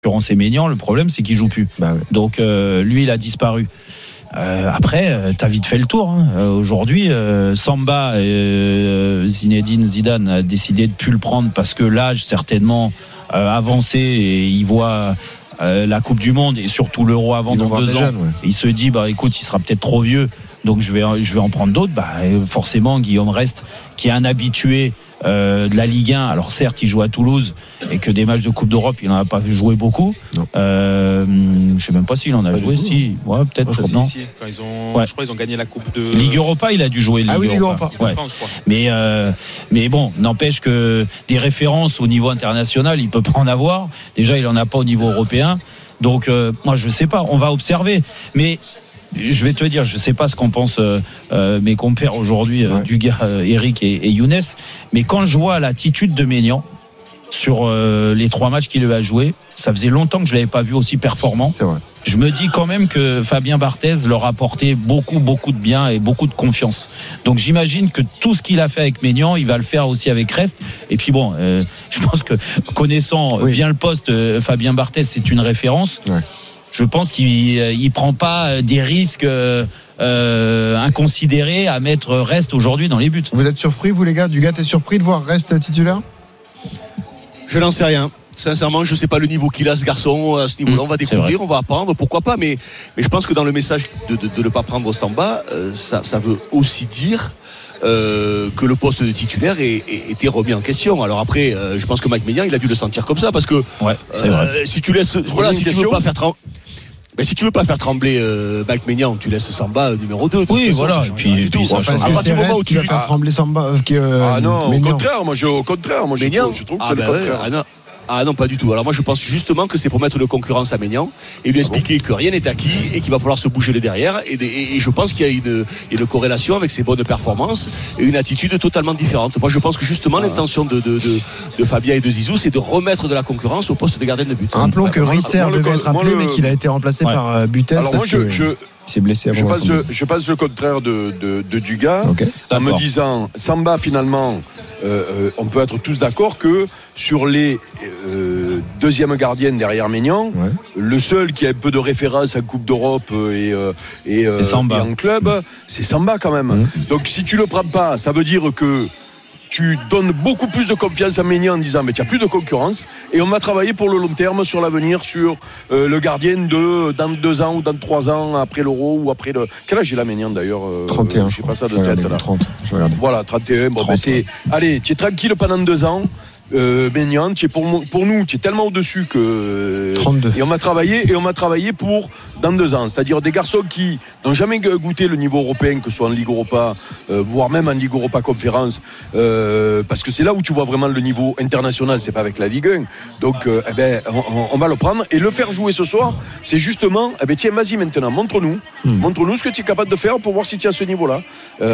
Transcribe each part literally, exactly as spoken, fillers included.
l'occurrence c'est Maignan, le problème c'est qu'il joue plus. Bah ouais. Donc euh, lui il a disparu. Euh, après, euh, t'as vite fait le tour. Hein. Euh, aujourd'hui, euh, Samba, euh, Zinedine Zidane a décidé de plus le prendre parce que l'âge certainement euh, avancé et il voit euh, la Coupe du Monde et surtout l'Euro avant dans deux ans. Jeunes, ouais. Il se dit, bah écoute, il sera peut-être trop vieux. Donc je vais, je vais en prendre d'autres. Bah, forcément, Guillaume Rest, qui est un habitué euh, de la Ligue un. Alors certes, il joue à Toulouse et que des matchs de Coupe d'Europe, il n'en a pas vu jouer beaucoup. Euh, je ne sais même pas s'il en a pas joué. Si, ouais, peut-être. Je, non. si, si. Quand ils ont, ouais. Je crois qu'ils ont gagné la Coupe de Ligue Europa. Il a dû jouer Ligue ah oui, Ligue Europa. Europa. Ouais. France, je crois. Mais euh, mais bon, n'empêche que des références au niveau international, il peut pas en avoir. Déjà, il en a pas au niveau européen. Donc euh, moi, je sais pas. On va observer, mais je vais te dire, je sais pas ce qu'en pensent euh, euh, mes compères aujourd'hui, euh, ouais. Dugas, euh, Eric et, et Younes, mais quand je vois l'attitude de Maignan sur euh, les trois matchs qu'il a joué, ça faisait longtemps que je l'avais pas vu aussi performant. C'est vrai. Je me dis quand même que Fabien Barthez leur a apporté beaucoup, beaucoup de bien et beaucoup de confiance. Donc j'imagine que tout ce qu'il a fait avec Maignan, il va le faire aussi avec Rest. Et puis bon, euh, je pense que connaissant oui. bien le poste, euh, Fabien Barthez, c'est une référence. Ouais. Je pense qu'il ne prend pas des risques euh, euh, inconsidérés à mettre Rest aujourd'hui dans les buts. Vous êtes surpris, vous les gars? Dugas, t'es surpris de voir Rest titulaire? Je n'en sais rien. Sincèrement, je ne sais pas le niveau qu'il a, ce garçon. À ce niveau-là, mmh, on va découvrir, on va apprendre, pourquoi pas. Mais, mais je pense que dans le message de, de, de ne pas prendre Samba, euh, ça, ça veut aussi dire euh, que le poste de titulaire est, est, était remis en question. Alors après, euh, je pense que Mike Maignan, il a dû le sentir comme ça, parce que ouais, c'est euh, vrai. si tu laisses, voilà, si tu veux pas faire trembler. Mais si tu veux pas faire trembler euh, Mike Maignan, tu laisses Samba euh, numéro deux. Oui, voilà. Et puis, puis ça enfin, change. À partir du moment où tu vas faire trembler Samba, euh, euh, ah non, Maignan. au contraire, moi je, au contraire, moi je, trouve, je trouve que ah c'est bah le contraire. Ouais, ah, non. ah non, pas du tout. Alors moi je pense justement que c'est pour mettre de concurrence à Maignan et lui expliquer ah bon que rien n'est acquis et qu'il va falloir se bouger les derrière. Et, et, et je pense qu'il y a une, une corrélation avec ses bonnes performances et une attitude totalement différente. Moi je pense que justement ah. l'intention de, de, de, de Fabien et de Zizou, c'est de remettre de la concurrence au poste de gardien de but. Rappelons que Risser devait être appelé, mais qu'il a été remplacé ouais. par Buttes. Alors moi je, je il s'est blessé je pense, le, je pense le contraire de, de, de Dugas okay. en D'accord. me disant Samba finalement euh, euh, on peut être tous d'accord que sur les euh, deuxièmes gardiennes derrière Maignan ouais. le seul qui a un peu de référence en Coupe d'Europe et, euh, et, euh, et en club c'est Samba quand même mmh. donc si tu le prends pas ça veut dire que tu donnes beaucoup plus de confiance à Maignan en disant mais tu n'as plus de concurrence et on va travailler pour le long terme sur l'avenir, sur euh, le gardien de dans deux ans ou dans trois ans après l'Euro ou après le... Quel âge il a Maignan d'ailleurs euh, trente et un. Je sais pas ça de tête là. trente, voilà, trente et un. Bon, ben c'est... Allez, tu es tranquille pendant deux ans. Euh, Maignan, tu es pour, pour nous, tu es tellement au-dessus que. trente-deux. Et on m'a travaillé, et on m'a travaillé pour dans deux ans. C'est-à-dire des garçons qui n'ont jamais goûté le niveau européen, que ce soit en Ligue Europa, euh, voire même en Ligue Europa Conférence, euh, parce que c'est là où tu vois vraiment le niveau international, c'est pas avec la Ligue un. Donc, euh, eh ben, on, on va le prendre et le faire jouer ce soir. C'est justement, eh ben, tiens, vas-y maintenant, montre-nous, hmm. montre-nous ce que tu es capable de faire pour voir si tu es à ce niveau-là.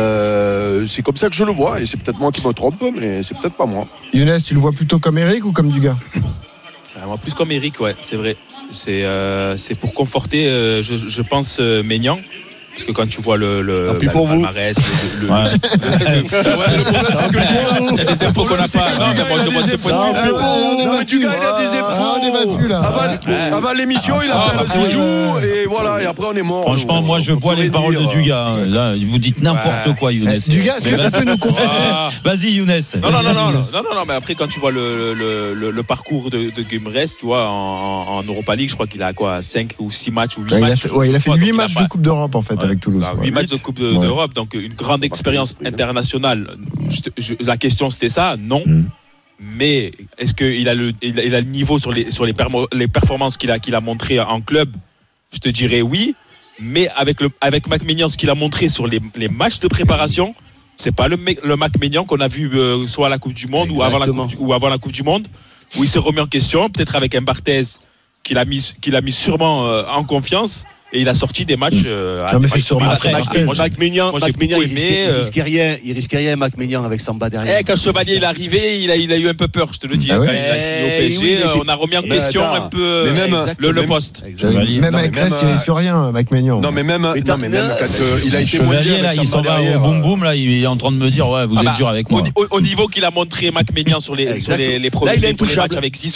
Euh, c'est comme ça que je le vois, et c'est peut-être moi qui me trompe, mais c'est peut-être pas moi. Younes, tu le vois plutôt comme Eric ou comme Dugas? Alors, moi, plus comme Eric, ouais, c'est vrai. C'est, euh, c'est pour conforter, euh, je, je pense, euh, Maignan. Parce que quand tu vois le, le, bah, le palmarès, le, le, ouais. le, le, le, ouais, le problème c'est que il y a des infos qu'on n'a pas. Non, mais moi je vois ce point de vue. Non, mais tu gars, il a des infos. Avant, avant l'émission, il a fait le Zizou et voilà, et après on est mort. Franchement, moi je bois les paroles de Dugas. Là, vous dites n'importe quoi, Younes. Dugas, est-ce que tu peux nous confirmer? Vas-y, Younes. Non, non, non, non, non, non, mais après quand tu vois le le le parcours de de Guillaume Rest, tu vois, en Europa League, je crois qu'il a quoi, cinq ou six matchs ou huit matchs. Ouais, il a fait huit matchs de Coupe d'Europe en fait. Avec Toulouse. huit ouais. matchs de Coupe de, ouais. d'Europe, donc une grande expérience internationale. Je, je, la question c'était ça, non. Mmh. Mais est-ce qu'il a le, il a, il a le niveau sur les sur les, permo, les performances qu'il a qu'il a montré en club? Je te dirais oui. Mais avec le avec Mike Maignan, ce qu'il a montré sur les, les matchs de préparation, c'est pas le le Mike Maignan qu'on a vu euh, soit à la Coupe du Monde ou avant la coupe, ou avant la Coupe du Monde, où il s'est remis en question, peut-être avec un Barthez qu'il a mis qu'il a mis sûrement euh, en confiance. Et il a sorti des matchs. Euh, non, mais c'est sur après. Mac Maignan, il risquait, euh... risquait rien. Il risquait rien, Mac Maignan, avec Samba derrière. Eh, quand Chevalier est arrivé, il a, il a eu un peu peur. Je te le dis. Ah quand ouais. il a signé au P S G, oui, était... on a remis en mais question attends. un peu mais même, le, le poste. Chevalier. Même avec Rest, il risque rien, Mac Maignan. Non, mais même, non, mais même quand euh, il a été Chevalier, là, il s'en va au boum boum, là, il est en train de me dire, ouais, vous êtes dur avec moi. Au niveau qu'il a montré Mac Maignan sur les premiers matchs avec Zizou.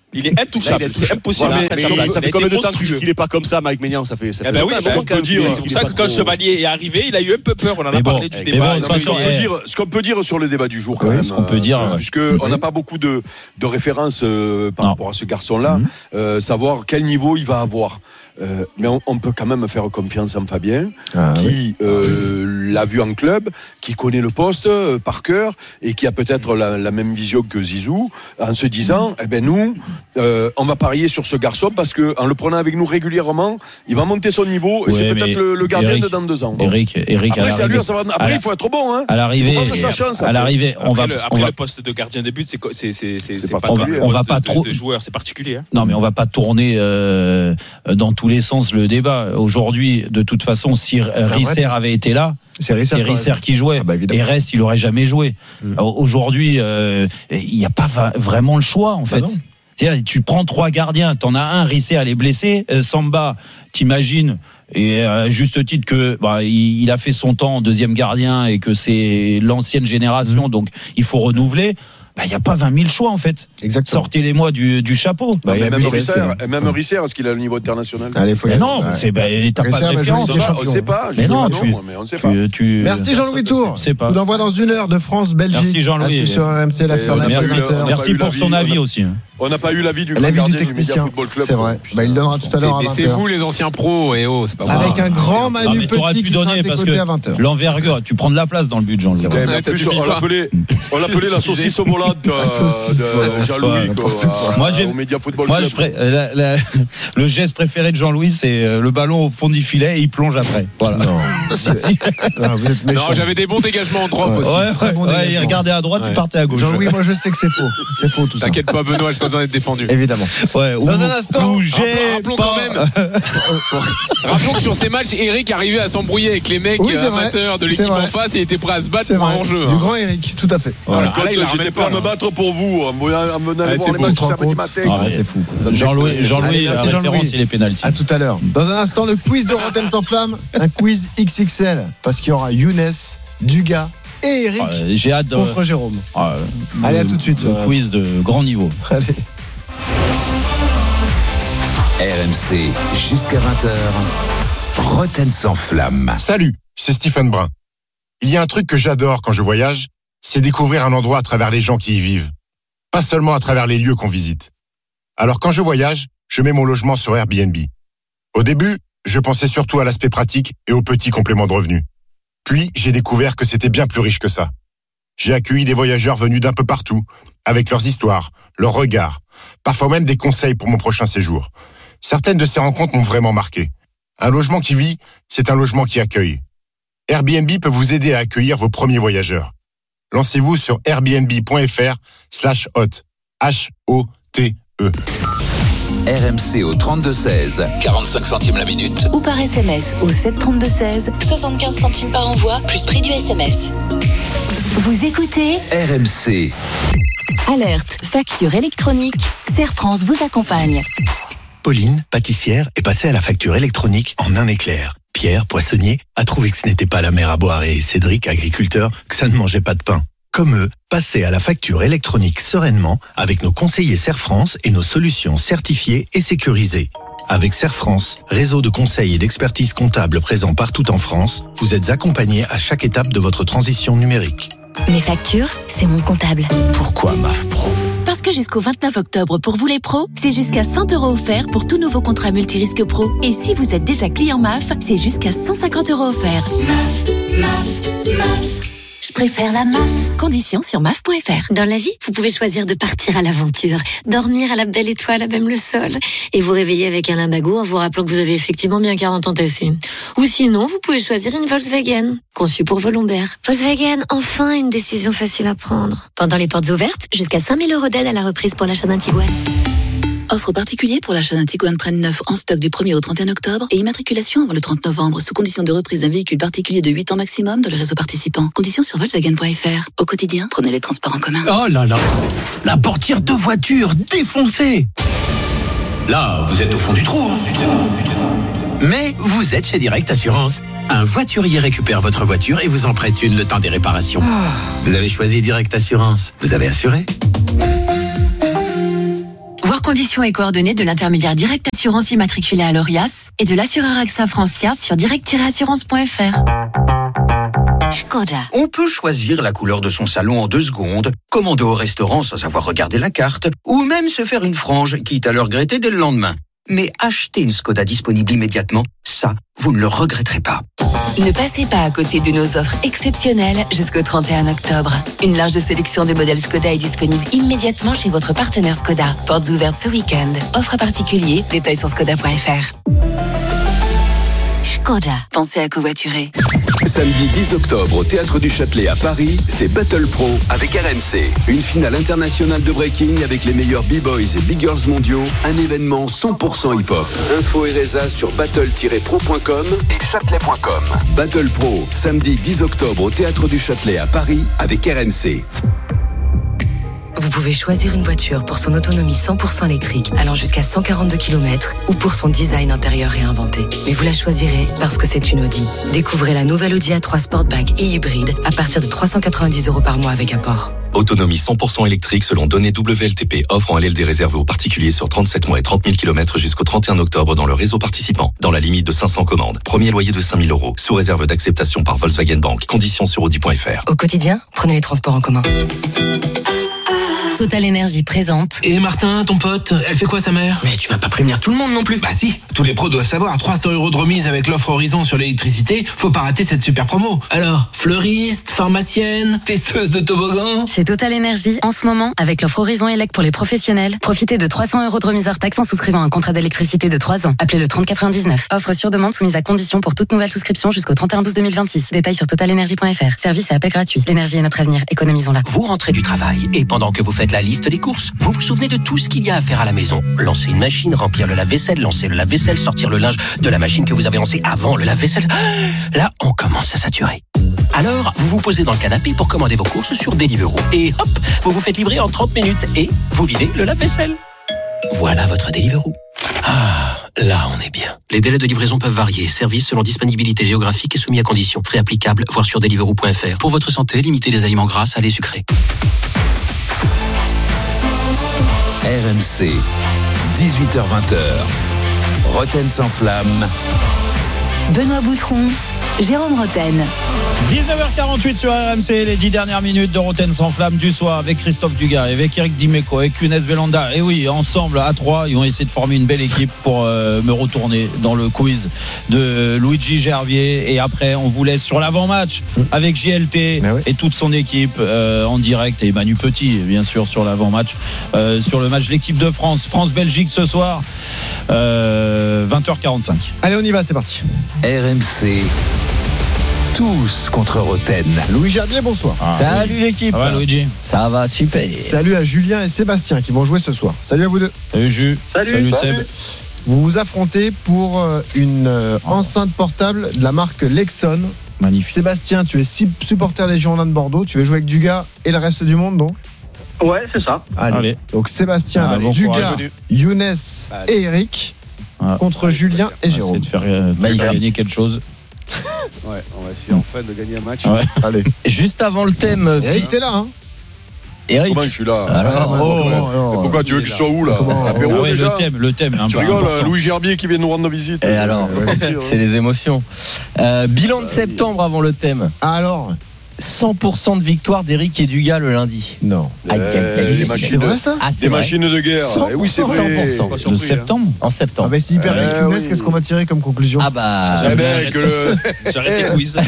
Il est intouchable. Là, il est c'est impossible. Voilà, mais, mais, mais ça fait combien de temps qu'il n'est pas comme ça, Mike Maignan? Ça fait. Ça fait eh ben oui, longtemps, on peut dire. C'est pour ça que quand Chevalier est arrivé, il a eu un peu peur. On en a bon, parlé du débat. Bon, non, ce, qu'on peut dire, ce qu'on peut dire sur le débat du jour, quand oui, même, ce qu'on peut dire, euh, ouais. puisque oui. on n'a pas beaucoup de, de références euh, par non. rapport à ce garçon-là, mmh. euh, savoir quel niveau il va avoir. Euh, mais on, on peut quand même faire confiance en Fabien, ah, qui oui. euh, l'a vu en club, qui connaît le poste euh, par cœur et qui a peut-être la, la même vision que Zizou, en se disant, eh ben nous, euh, on va parier sur ce garçon parce que en le prenant avec nous régulièrement, il va monter son niveau et ouais, c'est peut-être le, le gardien Eric, de dans deux ans. Bon. Eric, Eric, après, à lui, ça va, après la, il faut être bon. Hein. À l'arrivée, il faut sa chance, à l'arrivée, on après va. Le, après on le poste de gardien de but, c'est c'est c'est c'est, c'est pas, pas pas on va pas de, trop de joueurs, c'est particulier. Hein. Non, mais on va pas tourner euh, dans tous les sens le débat. Aujourd'hui, de toute façon, si Risser avait été là, c'est Risser, Risser qui jouait. Ah bah, et Rest, il aurait jamais joué. Mmh. Aujourd'hui, il euh, n'y a pas va- vraiment le choix, en fait. C'est-à-dire, tu prends trois gardiens, t'en as un, Risser, elle est blessée. Euh, Samba, t'imagines, et à juste titre que bah, il, il a fait son temps en deuxième gardien et que c'est l'ancienne génération, mmh. donc il faut renouveler. Il bah, n'y a pas vingt mille choix en fait. Exactement. Sortez-les-moi du, du chapeau. Bah, y a même Risser, même Risser, est-ce qu'il a le niveau international? Allez, faut y mais non, ouais. c'est, bah, t'as Risser, pas de référence. On ne sait pas. Mais non, tu, non, mais on ne sait pas. Tu, tu, merci Jean-Louis Tour. Coup d'envoi dans une heure de France-Belgique. Merci Jean-Louis. Sur R M C, l'afternoon. Merci, merci pour son avis aussi. On n'a pas eu l'avis du l'avis gardien du technicien. Du Club, c'est vrai. Bah, il donnera tout à l'heure à vingt heures. C'est vous les anciens pros et oh, c'est pas avec un grand Manu Petit qui sera décoté à vingt heures. L'envergure, tu prends de la place dans le but, Jean-Louis. On l'appelait, on l'appelait la saucisse au volante de Jean-Louis. Moi, j'ai, moi, je pré... la, la, le geste préféré de Jean-Louis, c'est le ballon au fond du filet et il plonge après. Voilà. Non, si, si. non, vous êtes non j'avais des bons dégagements en drop ouais. aussi. Ouais, ouais, bon ouais, il regardait à droite, ouais. il partait à gauche. Jean-Louis, moi je sais que c'est faux. C'est faux tout ça. T'inquiète pas, Benoît, j'ai pas besoin d'être défendu. Évidemment. Ouais, dans ou, un instant, bougez rappelons pas. quand même. Rappelons que sur ces matchs, Eric arrivait à s'embrouiller avec les mecs oui, amateurs de l'équipe en face et il était prêt à se battre pour un enjeu. Du grand Eric, tout à fait. Voilà. Voilà. Là, j'étais pas à me battre pour vous, en menant les matchs du samedi matin. C'est fou. Jean-Louis, Jean-Louis, la référence, il est pénalty. À tout à l'heure. Dans un instant, le quiz de Rotten sans flamme, un quiz X X L, parce qu'il y aura Younes, Dugas et Eric euh, j'ai hâte de... contre Jérôme. Euh, Allez, à tout de suite. Le euh... quiz de grand niveau. Allez. R M C, jusqu'à vingt heures, Rotten sans flamme. Salut, c'est Stephen Brun. Il y a un truc que j'adore quand je voyage, c'est découvrir un endroit à travers les gens qui y vivent. Pas seulement à travers les lieux qu'on visite. Alors quand je voyage, je mets mon logement sur Airbnb. Au début, je pensais surtout à l'aspect pratique et aux petits compléments de revenus. Puis, j'ai découvert que c'était bien plus riche que ça. J'ai accueilli des voyageurs venus d'un peu partout, avec leurs histoires, leurs regards, parfois même des conseils pour mon prochain séjour. Certaines de ces rencontres m'ont vraiment marqué. Un logement qui vit, c'est un logement qui accueille. Airbnb peut vous aider à accueillir vos premiers voyageurs. Lancez-vous sur airbnb.fr slash hot. H O T E. R M C au trente-deux seize, quarante-cinq centimes la minute. Ou par S M S au sept trente-deux seize, soixante-quinze centimes par envoi, plus prix du S M S. Vous écoutez R M C. Alerte, facture électronique, Serre France vous accompagne. Pauline, pâtissière, est passée à la facture électronique en un éclair. Pierre, poissonnier, a trouvé que ce n'était pas la mer à boire et Cédric, agriculteur, que ça ne mangeait pas de pain. Comme eux, passez à la facture électronique sereinement avec nos conseillers Serre France et nos solutions certifiées et sécurisées. Avec Serre France, réseau de conseils et d'expertise comptable présent partout en France, vous êtes accompagnés à chaque étape de votre transition numérique. Mes factures, c'est mon comptable. Pourquoi M A F Pro ? Parce que jusqu'au vingt-neuf octobre, pour vous les pros, c'est jusqu'à cent euros offerts pour tout nouveau contrat multirisque pro. Et si vous êtes déjà client M A F, c'est jusqu'à cent cinquante euros offerts. M A F, M A F, M A F. Je préfère la M A F. Conditions sur M A F point F R. Dans la vie, vous pouvez choisir de partir à l'aventure, dormir à la belle étoile à même le sol, et vous réveiller avec un limbago en vous rappelant que vous avez effectivement bien quarante ans tassés. Ou sinon, vous pouvez choisir une Volkswagen, conçue pour vos lombaires. Volkswagen, enfin une décision facile à prendre. Pendant les portes ouvertes, jusqu'à cinq mille euros d'aide à la reprise pour l'achat d'un Tiguan. Offre particulière pour l'achat d'un Tiguan Train neuf en stock du premier au trente et un octobre et immatriculation avant le trente novembre sous condition de reprise d'un véhicule particulier de huit ans maximum dans le réseau participant. Conditions sur Volkswagen point F R. Au quotidien, prenez les transports en commun. Oh là là, la portière de voiture défoncée. Là, vous êtes au fond du trou, hein, du trou, du trou. Mais vous êtes chez Direct Assurance. Un voiturier récupère votre voiture et vous en prête une le temps des réparations. Oh. Vous avez choisi Direct Assurance. Vous avez assuré ? Voir conditions et coordonnées de l'intermédiaire Direct Assurance immatriculé à l'Orias et de l'assureur AXA Francia sur direct tiret assurance point f r. Skoda. On peut choisir la couleur de son salon en deux secondes, commander au restaurant sans avoir regardé la carte, ou même se faire une frange, quitte à le regretter dès le lendemain. Mais acheter une Skoda disponible immédiatement, ça, vous ne le regretterez pas. Ne passez pas à côté de nos offres exceptionnelles jusqu'au trente et un octobre. Une large sélection de modèles Skoda est disponible immédiatement chez votre partenaire Skoda. Portes ouvertes ce week-end. Offre à particulier, détails sur skoda point f r. Skoda. Pensez à covoiturer. Samedi dix octobre au Théâtre du Châtelet à Paris, c'est Battle Pro avec R M C. Une finale internationale de breaking avec les meilleurs b-boys et big girls mondiaux. Un événement cent pour cent hip-hop. Info et résa sur battle tiret pro point com et châtelet point com. Battle Pro, samedi dix octobre au Théâtre du Châtelet à Paris avec R M C. Vous pouvez choisir une voiture pour son autonomie cent pour cent électrique allant jusqu'à cent quarante-deux kilomètres ou pour son design intérieur réinventé. Mais vous la choisirez parce que c'est une Audi. Découvrez la nouvelle Audi A trois Sportback et hybride à partir de trois cent quatre-vingt-dix euros par mois avec apport. Autonomie cent pour cent électrique selon données W L T P. Offre en L L D réservé aux particuliers sur trente-sept mois et trente mille kilomètres jusqu'au trente et un octobre dans le réseau participant. Dans la limite de cinq cents commandes. Premier loyer de cinq mille euros. Sous réserve d'acceptation par Volkswagen Bank. Conditions sur audi point f r. Au quotidien, prenez les transports en commun. Total Énergie présente. Et Martin, ton pote, elle fait quoi sa mère? Mais tu vas pas prévenir tout le monde non plus. Bah si, tous les pros doivent savoir. trois cents euros de remise avec l'offre Horizon sur l'électricité. Faut pas rater cette super promo. Alors, fleuriste, pharmacienne, testeuse de toboggan. Chez Total Énergie, en ce moment, avec l'offre Horizon Elec pour les professionnels, profitez de trois cents euros de remise hors taxe en souscrivant un contrat d'électricité de trois ans. Appelez le trente quatre-vingt-dix-neuf. Offre sur demande soumise à condition pour toute nouvelle souscription jusqu'au trente et un douze deux mille vingt-six. Détails sur total énergie point f r. Service et appel gratuit. L'énergie est notre avenir. Économisons-la. Vous rentrez du travail et pendant que vous faites la liste des courses, vous vous souvenez de tout ce qu'il y a à faire à la maison. Lancer une machine, remplir le lave-vaisselle, lancer le lave-vaisselle, sortir le linge de la machine que vous avez lancée avant le lave-vaisselle. Là, on commence à saturer. Alors, vous vous posez dans le canapé pour commander vos courses sur Deliveroo. Et hop, vous vous faites livrer en trente minutes et vous videz le lave-vaisselle. Voilà votre Deliveroo. Ah, là on est bien. Les délais de livraison peuvent varier. Service selon disponibilité géographique et soumis à conditions. Frais applicables, voir sur deliveroo point f r. Pour votre santé, limitez les aliments gras, salés, sucrés. R M C, dix-huit heures vingt. Roten sans flamme. Benoît Boutron, Jérôme Roten. dix-neuf heures quarante-huit sur R M C, les dix dernières minutes de Roten sans flamme du soir avec Christophe Dugas, avec Eric Dimeco, avec Younes Velanda. Et oui, ensemble, à trois, ils ont essayé de former une belle équipe pour euh, me retourner dans le quiz de Luigi Gervier. Et après, on vous laisse sur l'avant-match avec J L T oui. et toute son équipe euh, en direct. Et Manu Petit, bien sûr, sur l'avant-match. Euh, sur le match de l'équipe de France. France-Belgique ce soir, euh, vingt heures quarante-cinq. Allez, on y va, c'est parti. R M C. Tous contre Roten. Louis Gerbier, bonsoir. Ah, Salut oui. l'équipe. Ça va Luigi? Ça va, super. Salut à Julien et Sébastien qui vont jouer ce soir. Salut à vous deux. Salut Jules. Salut, Salut, Salut. Seb. Vous vous affrontez pour une enceinte portable de la marque Lexon. Magnifique. Sébastien, tu es supporter des Girondins de Bordeaux. Tu veux jouer avec Dugas et le reste du monde, donc? Ouais, c'est ça. Allez. Allez. Donc Sébastien, Allez, bon Dugas, Younes Allez. et Eric ah. contre Allez, Julien et Jérôme. C'est de faire, euh, de faire gagner quelque chose. Ouais, on va essayer enfin de gagner un match. Ouais. Allez. Juste avant le thème. Eric, t'es là, hein? Eric. Comment je suis là? Alors, oh, oh, oh, pourquoi tu veux que je sois où là? Ah ouais, le thème, le thème. Tu rigoles, Louis Gerbier qui vient nous rendre visite. Et alors, c'est les émotions. Euh, bilan de septembre avant le thème. Alors, cent pour cent de victoire d'Eric et Dugas le lundi. Non. Aïe, aïe, aïe. Des machines, c'est vrai ça? ah, c'est des vrai. Machines de guerre. cent pour cent. Et oui, c'est vrai. cent pour cent. De septembre. Hein. En septembre. Ah bah s'il perd avec euh, Younes, oui. qu'est-ce qu'on va tirer comme conclusion? Ah bah. Eh ben, que le... J'arrête les quiz.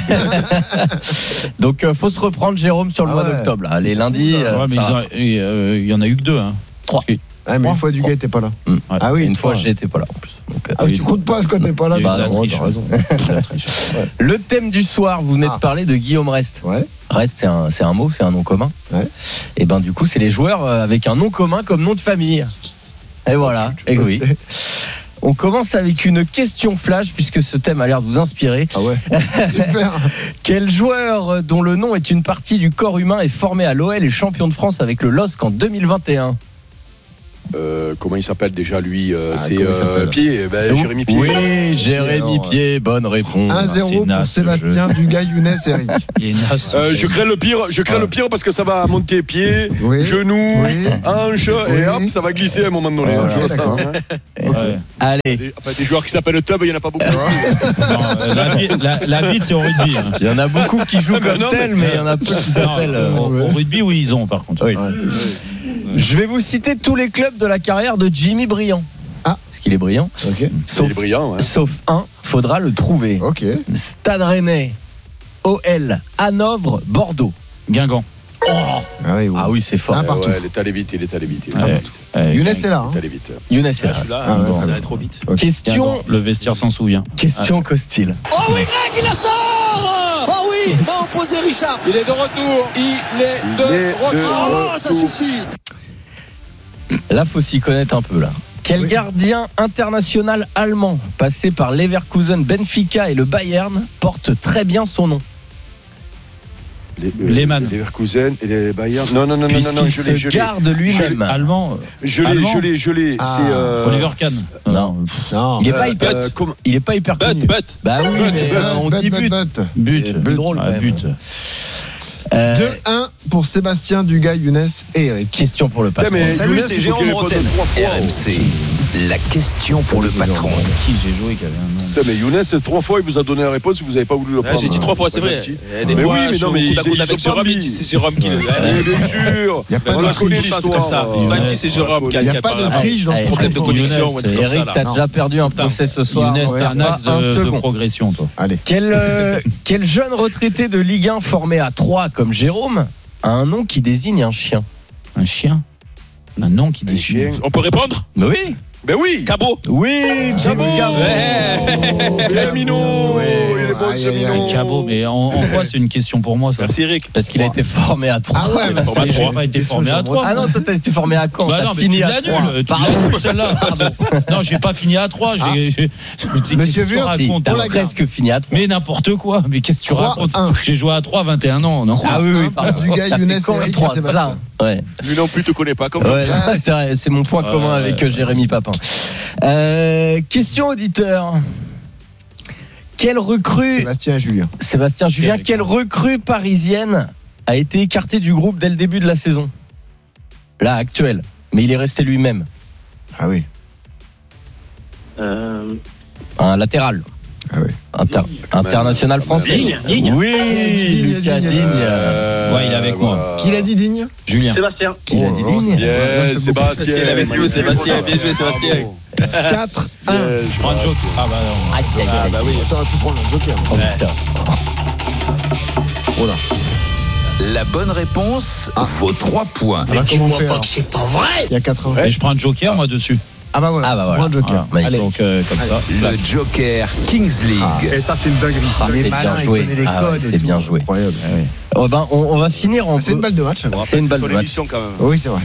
Donc euh, faut se reprendre Jérôme sur le ah mois ouais. d'octobre. Là. Les lundis. Ouais, euh, mais il euh, y en a eu que deux. Hein. Trois. Ah mais une fois Dugas était pas là. Mmh. Ah oui, une fois j'étais pas là en plus. Donc, ah oui, tu comptes pas quand t'es pas là. Bah, non, t'as raison. ouais. Le thème du soir, vous venez ah. de parler de Guillaume Rest. Ouais. Rest, c'est un, c'est un mot, c'est un nom commun. Ouais. Et ben du coup, c'est les joueurs avec un nom commun comme nom de famille. Et voilà. Et oui. On commence avec une question flash puisque ce thème a l'air de vous inspirer. Ah ouais. Super. Quel joueur dont le nom est une partie du corps humain est formé à l'O L et champion de France avec le L O S C en deux mille vingt et un? Euh, comment il s'appelle déjà lui euh, Ah, c'est comment il euh, s'appelle Pied, ben, Jérémy Pied. Oui, Jérémy Alors, Pied, bonne réponse. un zéro c'est pour naze, Sébastien, Dugas, Younes, Eric. Il est naze. Euh, je crains le pire, je crains Ouais. le pire parce que ça va monter pied, Oui. genoux, Oui. hanche Oui. et hop, ça va glisser à un moment donné. Ouais, Je vois ça, d'accord. hein. Ouais. Allez, Des, enfin, des joueurs qui s'appellent Tub, il n'y en a pas beaucoup. Non, euh, la, bite- la, la bite, c'est au rugby. Hein. il y en a beaucoup qui jouent Ah, mais comme non, tel, mais il y en a peu qui Non, s'appellent. euh, au, au rugby, oui, ils ont par contre. Oui. Je vais vous citer tous les clubs de la carrière de Jimmy Briand. Ah. Parce qu'il est brillant. Ok. Sauf, Il est brillant. Hein. sauf un, faudra le trouver. Ok. Stade Rennais, O L, Hanovre, Bordeaux. Guingamp. Ah oui, oui. Ah oui, c'est fort. Un Ouais, partout. ouais, il est allé vite, il est allé vite. Il est Ouais. allé vite. Ouais, Younes est là. hein. Il est allé vite. Younes est Ah, là. je suis là, Ah ouais, hein, très ça bien. allait trop vite. Question, Guingamp. Le vestiaire s'en souvient. question Costil. Oh oui, Greg, il la sort. Oh oui, va opposer Richard. Il est de retour. Il est Il de est de retour. Oh, ça retour. suffit. Là, faut s'y connaître un peu là. Quel Oui. gardien international allemand passé par Leverkusen, Benfica et le Bayern porte très bien son nom? Les, euh, Lehmann. les Leverkusen et les Bayern. Non, non, non, non, non, Puisqu'il non, je l'ai, se je l'ai. garde lui-même. Allemand. Je l'ai, Allemand. je l'ai, je l'ai. Ah. C'est euh, Oliver Kahn. Non. Non. Il est pas euh, hyper, euh, comment- il est pas hyper But, connu. but. Bah oui, But, mais but, euh, on But, dit but, but. but. But. Plus drôle, Ouais, quand même. but. Euh, deux un pour Sébastien, Dugas, Younes et Eric. Question pour le patron. Putain, mais Salut, Younes, c'est il faut Jérôme qu'il réponde Rotten. trois fois. R M C, la question pour le patron. Qui j'ai joué qui avait un nom. Putain, mais Younes, c'est trois fois, il vous a donné la réponse, vous n'avez pas voulu le Ouais, prendre. j'ai dit trois fois, c'est vrai. gentil. Et Des Mais fois, oui, mais je suis non, au mais coude à ils- coude ils avec sont pas Jérôme, il mis. dit c'est Jérôme qui le. Mais bien sûr. Il y a pas On de a connu triche. C'est comme ça. l'histoire. Tout le temps, il dit c'est Jérôme qui a Il y a qui a pas de pas- triche dans Allez, le problème de projet. connexion ou un truc comme ça. Eric, là. t'as Non. déjà perdu un procès ce soir. Younes, Ouais, t'es un pas axe un de, de second. progression, toi. Allez. Quel, euh, quel jeune retraité de Ligue un formé à Troyes comme Jérôme a un nom qui désigne un chien? Un chien. Un nom qui Un dit chien. On peut répondre? Oui. Ben oui. Cabot. Oui, Jimmy Cabot. Bien Minot. Il est bon Aïe, ce aïe, aïe. Minot. Cabot, mais en, en quoi c'est une question pour moi ça? Merci Eric. Parce qu'il a été formé à Troyes. Ah ouais, bah, J'ai c'est- pas été c'est formé sûr, à je trois. Ah non, toi t'as été formé à Caen. Bah T'as non, mais fini tu à l'annules, Troyes. tu Pardon. l'annules celle-là. Pardon. Non, j'ai pas fini à trois. J'ai, Ah. j'ai- j'ai- Monsieur qu'est-ce que tu Vur, Si, racontes t'as on la garde. presque fini à Troyes. Mais n'importe quoi. Mais qu'est-ce que tu trois racontes? un. J'ai joué à trois, vingt et un ans, non? Ah oui, oui, Un pardon. pour Dugas, T'as fait Younes Caen et et Eric Troyes, et c'est ça. Sébastien. Ouais. Lui non plus te connaît pas comme Ouais, ça. c'est vrai, c'est mon point commun Ouais, avec ouais. Jérémy Papin. Euh, question auditeur. Quelle recrue, Sébastien et Julien. Sébastien Julien, Eric. quelle recrue parisienne a été écartée du groupe dès le début de la saison? Là, actuelle. Mais il est resté lui-même. Ah oui. Un latéral. Ah oui. Inter- international français. Digne, Digne. Oui, Digne, Lucas Digne. Digne. Euh, Ouais, il est avec moi. Qui l'a dit, Digne? Julien. Sébastien. Qui l'a dit Oh, Digne? Bien, Sébastien. Il avait joué, Sébastien. Bien joué, Sébastien. quatre un. Yes, Je prends un joke. Ah bah non. Aïe, aïe, Ah aïe. bah oui. T'aurais pu prendre un joker. Oh, putain. Oh là. La bonne réponse vaut trois points. Alors, comment on fait alors? C'est pas vrai. Il y a quatre un. Et je prends un joker, moi, dessus. Ah bah voilà. Ah bah voilà. Prends un joker. Voilà. Allez. Donc, euh, comme ça. Le Joker Kings League. Et ça, c'est une dinguerie. Ah, Il est c'est malin, bien il joué. connaît les Ah ouais, codes. et c'est tout. bien joué. Incroyable. Oh ben, on, on va finir en. C'est une balle de match. alors. C'est une balle sur de match. l'émission quand même. Oui, c'est vrai.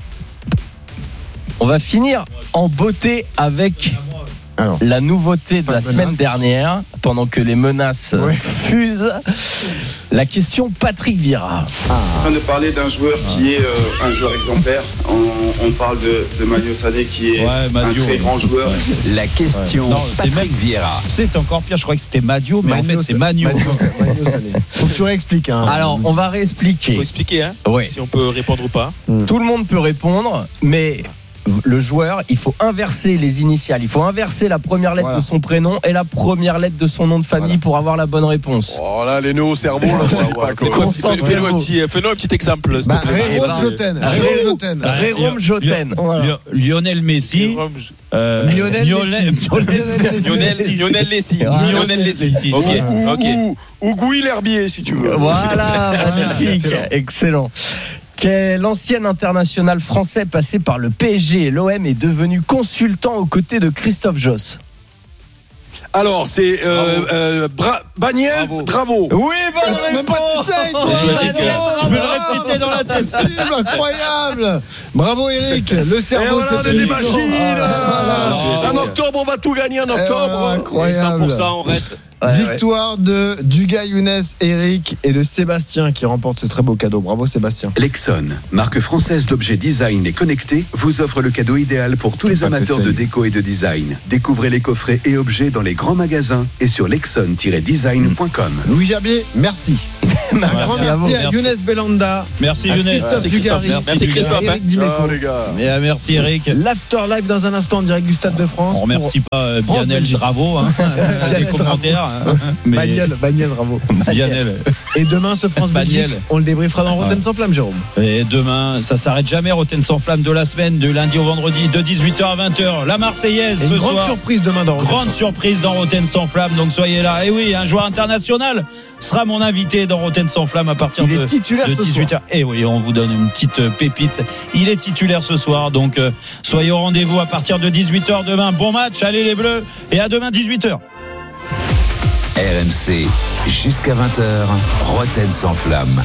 On va finir en beauté avec Alors. la nouveauté de Pas la de semaine menace. dernière, pendant que les menaces Ouais. fusent. La question Patrick Vieira. Ah. en train de parler d'un joueur qui est euh, un joueur exemplaire. On, on parle de, de Mario Sané qui est Ouais, Madio, un très ouais. grand joueur. La question Ouais. Non, c'est Patrick même- Vieira. Tu sais, c'est encore pire. Je crois que c'était Madio, mais en Magno, fait, c'est Magno. Magno, Magno Sané. Faut que tu réexpliques. Hein. Alors, on va Il réexpliquer. faut expliquer hein, Ouais. si on peut répondre ou pas. Tout le monde peut répondre, mais le joueur, il faut inverser les initiales. Il faut inverser la première lettre Voilà. de son prénom et la première lettre de son nom de famille Voilà. pour avoir la bonne réponse. Oh là, les nœuds au cerveau, là, on va voir, Fais-nous quoi. un petit- Fais-nous un petit, fais-nous un petit exemple. s'il Bah, te plaît. Eh ben, Rérôme Joten. Rérôme- Rérôme Joten. Rérôme Joten. Voilà. Lio- Lionel Messi. Jérôme, euh, Lionel Lionel- Messi. Lionel Messi. Lionel, Lionel Lessi. Voilà. Lionel Lessi. Ok, Ou, ok. ou, ou Gouy l'herbier, si tu veux. Voilà, magnifique, excellent. excellent. Quel ancien international français passé par le P S G et l'O M est devenu consultant aux côtés de Christophe Josse? Alors, c'est euh, euh, Bra- Baniel Bravo. Oui, bonne Même pas réponse. de conseil, toi. Je vais Bravo, dire, je vais le bravo, répéter dans la c'est tête. possible, incroyable. Bravo Eric, le Et cerveau voilà, de on cette est des émission. machines. Ah, En voilà. octobre, on va tout gagner en Eh, octobre. incroyable. cent pour cent, on reste. Ouais, Victoire ouais. de Dugas, Younes, Eric et de Sébastien qui remporte ce très beau cadeau. Bravo Sébastien. Lexon, marque française d'objets design et connectés, vous offre le cadeau idéal pour tous les amateurs de déco et de design. Découvrez les coffrets et objets dans les grands magasins et sur lexon tiret design point com. Louis Gerbier, merci. Un merci grand merci à, vous, à merci. Younes Belanda. Merci Younes. Christophe Dugarry. Merci Christophe. Eric Dimeco. Et merci Eric. L'after live dans un instant en direct du Stade de France. On remercie pas euh, Bianel Bravo, hein, des commentaires. Hein, mais... Bagnel, Bagnel, bravo. Bianel. Et demain, ce France-Belgique, on le débriefera dans Rotten ouais. sans flamme, Jérôme. Et demain, ça s'arrête jamais, Rotten sans flamme de la semaine, de lundi au vendredi, de dix-huit heures à vingt heures. La Marseillaise, et ce une grande soir. surprise demain dans Rotten. Grande surprise dans Rotten sans flamme, donc soyez là. Et oui, un joueur international sera mon invité dans Rotten sans flamme à partir Il de, est titulaire de ce dix-huit heures. soir. Et oui, on vous donne une petite pépite. Il est titulaire ce soir, donc euh, soyez au rendez-vous à partir de dix-huit heures demain. Bon match, allez les Bleus, et à demain dix-huit heures. R M C, jusqu'à vingt heures, Rotten sans flamme.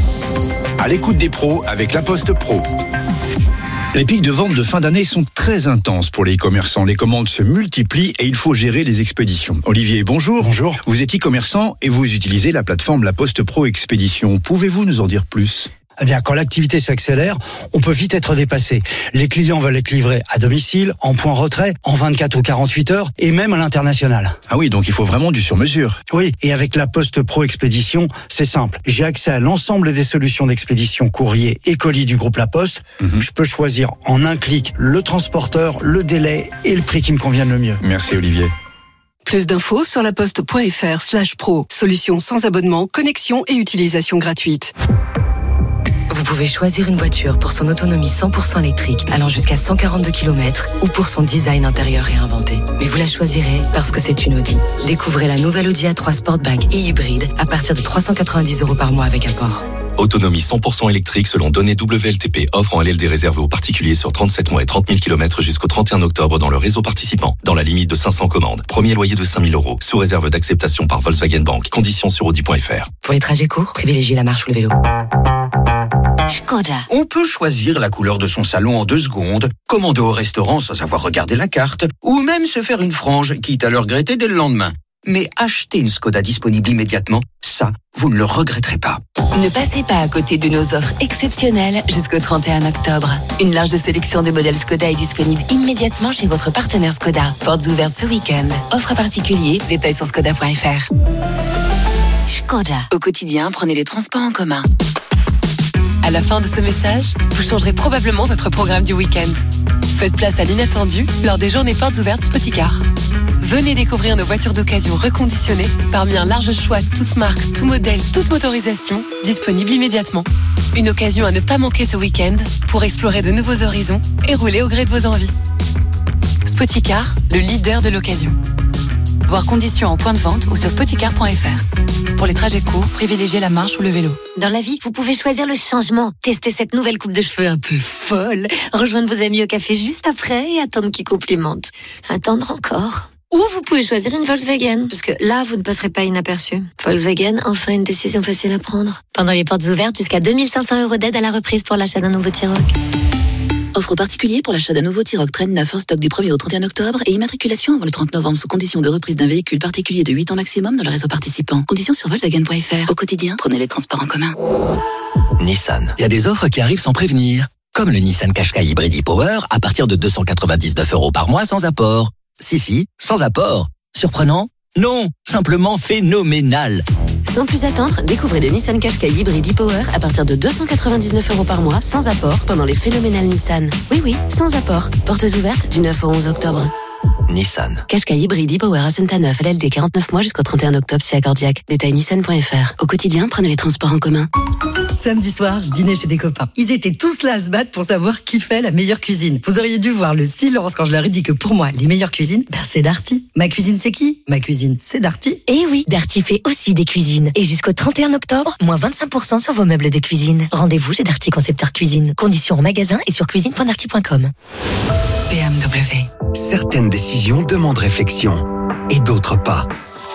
À l'écoute des pros avec La Poste Pro. Les pics de vente de fin d'année sont très intenses pour les e-commerçants. Les commandes se multiplient et il faut gérer les expéditions. Olivier, bonjour. Bonjour. Vous êtes e-commerçant et vous utilisez la plateforme La Poste Pro Expédition. Pouvez-vous nous en dire plus ? Eh bien, quand l'activité s'accélère, on peut vite être dépassé. Les clients veulent être livrés à domicile, en point retrait, en vingt-quatre ou quarante-huit heures, et même à l'international. Ah oui, donc il faut vraiment du sur-mesure. Oui, et avec la Poste Pro Expédition, c'est simple. J'ai accès à l'ensemble des solutions d'expédition courrier et colis du groupe La Poste. Mm-hmm. Je peux choisir en un clic le transporteur, le délai et le prix qui me convienne le mieux. Merci Olivier. Plus d'infos sur laposte.fr slash pro. Solution sans abonnement, connexion et utilisation gratuite. Vous pouvez choisir une voiture pour son autonomie cent pour cent électrique allant jusqu'à cent quarante-deux kilomètres ou pour son design intérieur réinventé. Mais vous la choisirez parce que c'est une Audi. Découvrez la nouvelle Audi A trois Sportback et hybride à partir de trois cent quatre-vingt-dix euros par mois avec apport. Autonomie cent pour cent électrique selon données W L T P. Offre en L L D réservée aux particuliers sur trente-sept mois et trente mille kilomètres jusqu'au trente et un octobre dans le réseau participant. Dans la limite de cinq cents commandes. Premier loyer de cinq mille euros. Sous réserve d'acceptation par Volkswagen Bank. Conditions sur audi point f r. Pour les trajets courts, privilégiez la marche ou le vélo. Škoda. On peut choisir la couleur de son salon en deux secondes, commander au restaurant sans avoir regardé la carte, ou même se faire une frange, quitte à le regretter dès le lendemain. Mais acheter une Škoda disponible immédiatement, ça, vous ne le regretterez pas. Ne passez pas à côté de nos offres exceptionnelles jusqu'au trente et un octobre. Une large sélection de modèles Škoda est disponible immédiatement chez votre partenaire Škoda. Portes ouvertes ce week-end. Offre à particulier, détails sur škoda point f r. Škoda. Au quotidien, prenez les transports en commun. À la fin de ce message, vous changerez probablement votre programme du week-end. Faites place à l'inattendu lors des journées portes ouvertes Spoticar. Venez découvrir nos voitures d'occasion reconditionnées parmi un large choix, toutes marques, tout modèle, toute motorisation, disponibles immédiatement. Une occasion à ne pas manquer ce week-end pour explorer de nouveaux horizons et rouler au gré de vos envies. Spoticar, le leader de l'occasion. Voir conditions en point de vente ou sur spoticar point f r. Pour les trajets courts, privilégiez la marche ou le vélo. Dans la vie, vous pouvez choisir le changement. Tester cette nouvelle coupe de cheveux un peu folle. Rejoindre vos amis au café juste après et attendre qu'ils complimentent. Attendre encore. Ou vous pouvez choisir une Volkswagen, parce que là, vous ne passerez pas inaperçu. Volkswagen, enfin une décision facile à prendre. Pendant les portes ouvertes, jusqu'à deux mille cinq cents euros d'aide à la reprise pour l'achat d'un nouveau T-Roc. Offre particulier pour l'achat d'un nouveau T-Roc Train neuf en stock du premier au trente et un octobre et immatriculation avant le trente novembre sous condition de reprise d'un véhicule particulier de huit ans maximum dans le réseau participant. Conditions sur volkswagen point f r. Au quotidien, prenez les transports en commun. Nissan. Il y a des offres qui arrivent sans prévenir. Comme le Nissan Qashqai Hybrid e-Power à partir de deux cent quatre-vingt-dix-neuf euros par mois sans apport. Si, si, sans apport. Surprenant? Non, simplement phénoménal. Sans plus attendre, découvrez le Nissan Qashqai Hybrid e-Power à partir de deux cent quatre-vingt-dix-neuf euros par mois, sans apport, pendant les phénoménales Nissan. Oui, oui, sans apport. Portes ouvertes du neuf au onze octobre. Nissan. Qashqai Hybrid e-Power à Saint-Neuf, L L D quarante-neuf mois jusqu'au trente et un octobre, si accordiaque. Détail nissan point f r. Au quotidien, prenez les transports en commun. Samedi soir, je dînais chez des copains. Ils étaient tous là à se battre pour savoir qui fait la meilleure cuisine. Vous auriez dû voir le silence quand je leur ai dit que pour moi, les meilleures cuisines, ben c'est Darty. Ma cuisine, c'est qui? Ma cuisine, c'est Darty. Eh oui, Darty fait aussi des cuisines. Et jusqu'au trente et un octobre, moins vingt-cinq pour cent sur vos meubles de cuisine. Rendez-vous chez Darty Concepteur Cuisine. Conditions en magasin et sur cuisine point darty point com. B M W. Certaines décisions demandent réflexion et d'autres pas.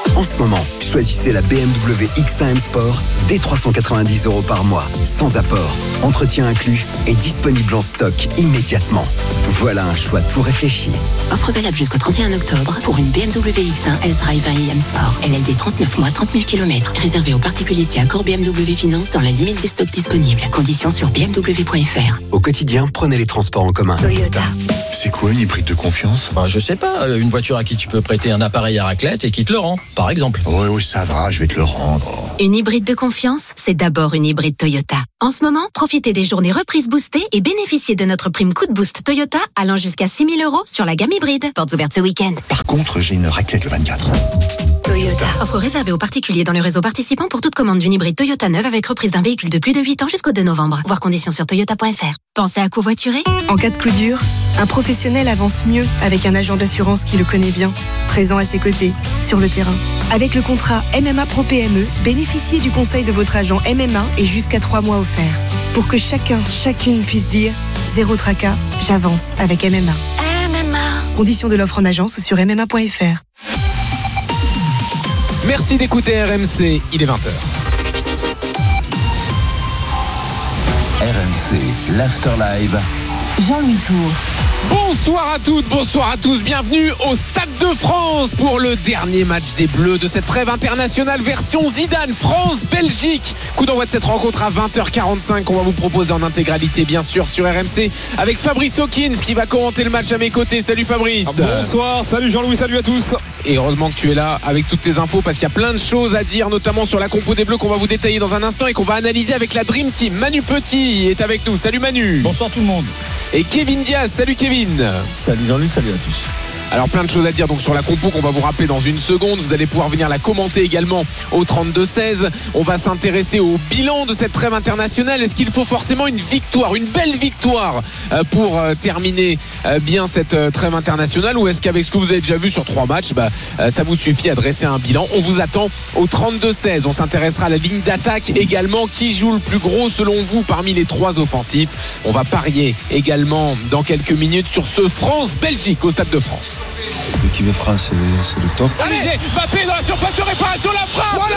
En ce moment, choisissez la B M W X un M Sport dès trois cent quatre-vingt-dix euros par mois, sans apport, entretien inclus et disponible en stock immédiatement. Voilà un choix tout réfléchi. Offre valable jusqu'au trente et un octobre pour une B M W X un S-Drive un i M Sport. L L D trente-neuf mois, trente mille kilomètres. Réservé aux particuliers si accord B M W Finance dans la limite des stocks disponibles. Conditions sur b m w point f r. Au quotidien, prenez les transports en commun. Toyota. C'est quoi une hybride de confiance? Bah, je sais pas, une voiture à qui tu peux prêter un appareil à raclette et qui te le rend, par exemple. Oui, oui, ça va, je vais te le rendre. Une hybride de confiance, c'est d'abord une hybride Toyota. En ce moment, profitez des journées reprises boostées et bénéficiez de notre prime coup de boost Toyota allant jusqu'à six mille euros sur la gamme hybride. Portes ouvertes ce week-end. Par contre, j'ai une raclette le vingt-quatre. Toyota. Offre réservée aux particuliers dans le réseau participant pour toute commande d'une hybride Toyota neuve avec reprise d'un véhicule de plus de huit ans jusqu'au deux novembre. Voir conditions sur toyota point f r. Pensez à covoiturer? En cas de coup dur, un professionnel avance mieux avec un agent d'assurance qui le connaît bien, présent à ses côtés, sur le terrain. Avec le contrat M M A Pro P M E, bénéficiez du conseil de votre agent M M A et jusqu'à trois mois offerts. Pour que chacun, chacune puisse dire « Zéro tracas, j'avance avec M M A ». M M A. Conditions de l'offre en agence sur m m a point f r. Merci d'écouter R M C, il est vingt heures. R M C, l'After Live. Jean-Louis Tour. Bonsoir à toutes, bonsoir à tous, bienvenue au Stade de France pour le dernier match des Bleus de cette trêve internationale version Zidane, France-Belgique. Coup d'envoi de cette rencontre à vingt heures quarante-cinq, on va vous proposer en intégralité bien sûr sur R M C avec Fabrice Hawkins qui va commenter le match à mes côtés. Salut Fabrice. Bonsoir, salut Jean-Louis, salut à tous. Et heureusement que tu es là avec toutes tes infos parce qu'il y a plein de choses à dire, notamment sur la compo des Bleus qu'on va vous détailler dans un instant et qu'on va analyser avec la Dream Team. Manu Petit est avec nous, salut Manu. Bonsoir tout le monde. Et Kevin Diaz, salut Kevin. Salut Jean-Louis, salut à tous. Alors plein de choses à dire donc sur la compo qu'on va vous rappeler dans une seconde. Vous allez pouvoir venir la commenter également au trente-deux seize. On va s'intéresser au bilan de cette trêve internationale. Est-ce qu'il faut forcément une victoire, une belle victoire pour terminer bien cette trêve internationale, ou est-ce qu'avec ce que vous avez déjà vu sur trois matchs, bah, ça vous suffit à dresser un bilan? On vous attend au trente-deux seize. On s'intéressera à la ligne d'attaque également. Qui joue le plus gros selon vous parmi les trois offensifs? On va parier également dans quelques minutes sur ce France-Belgique au Stade de France. L'équipe de France, c'est le, c'est le top. Allez, Mbappé dans la surface de réparation, la frappe. Voilà.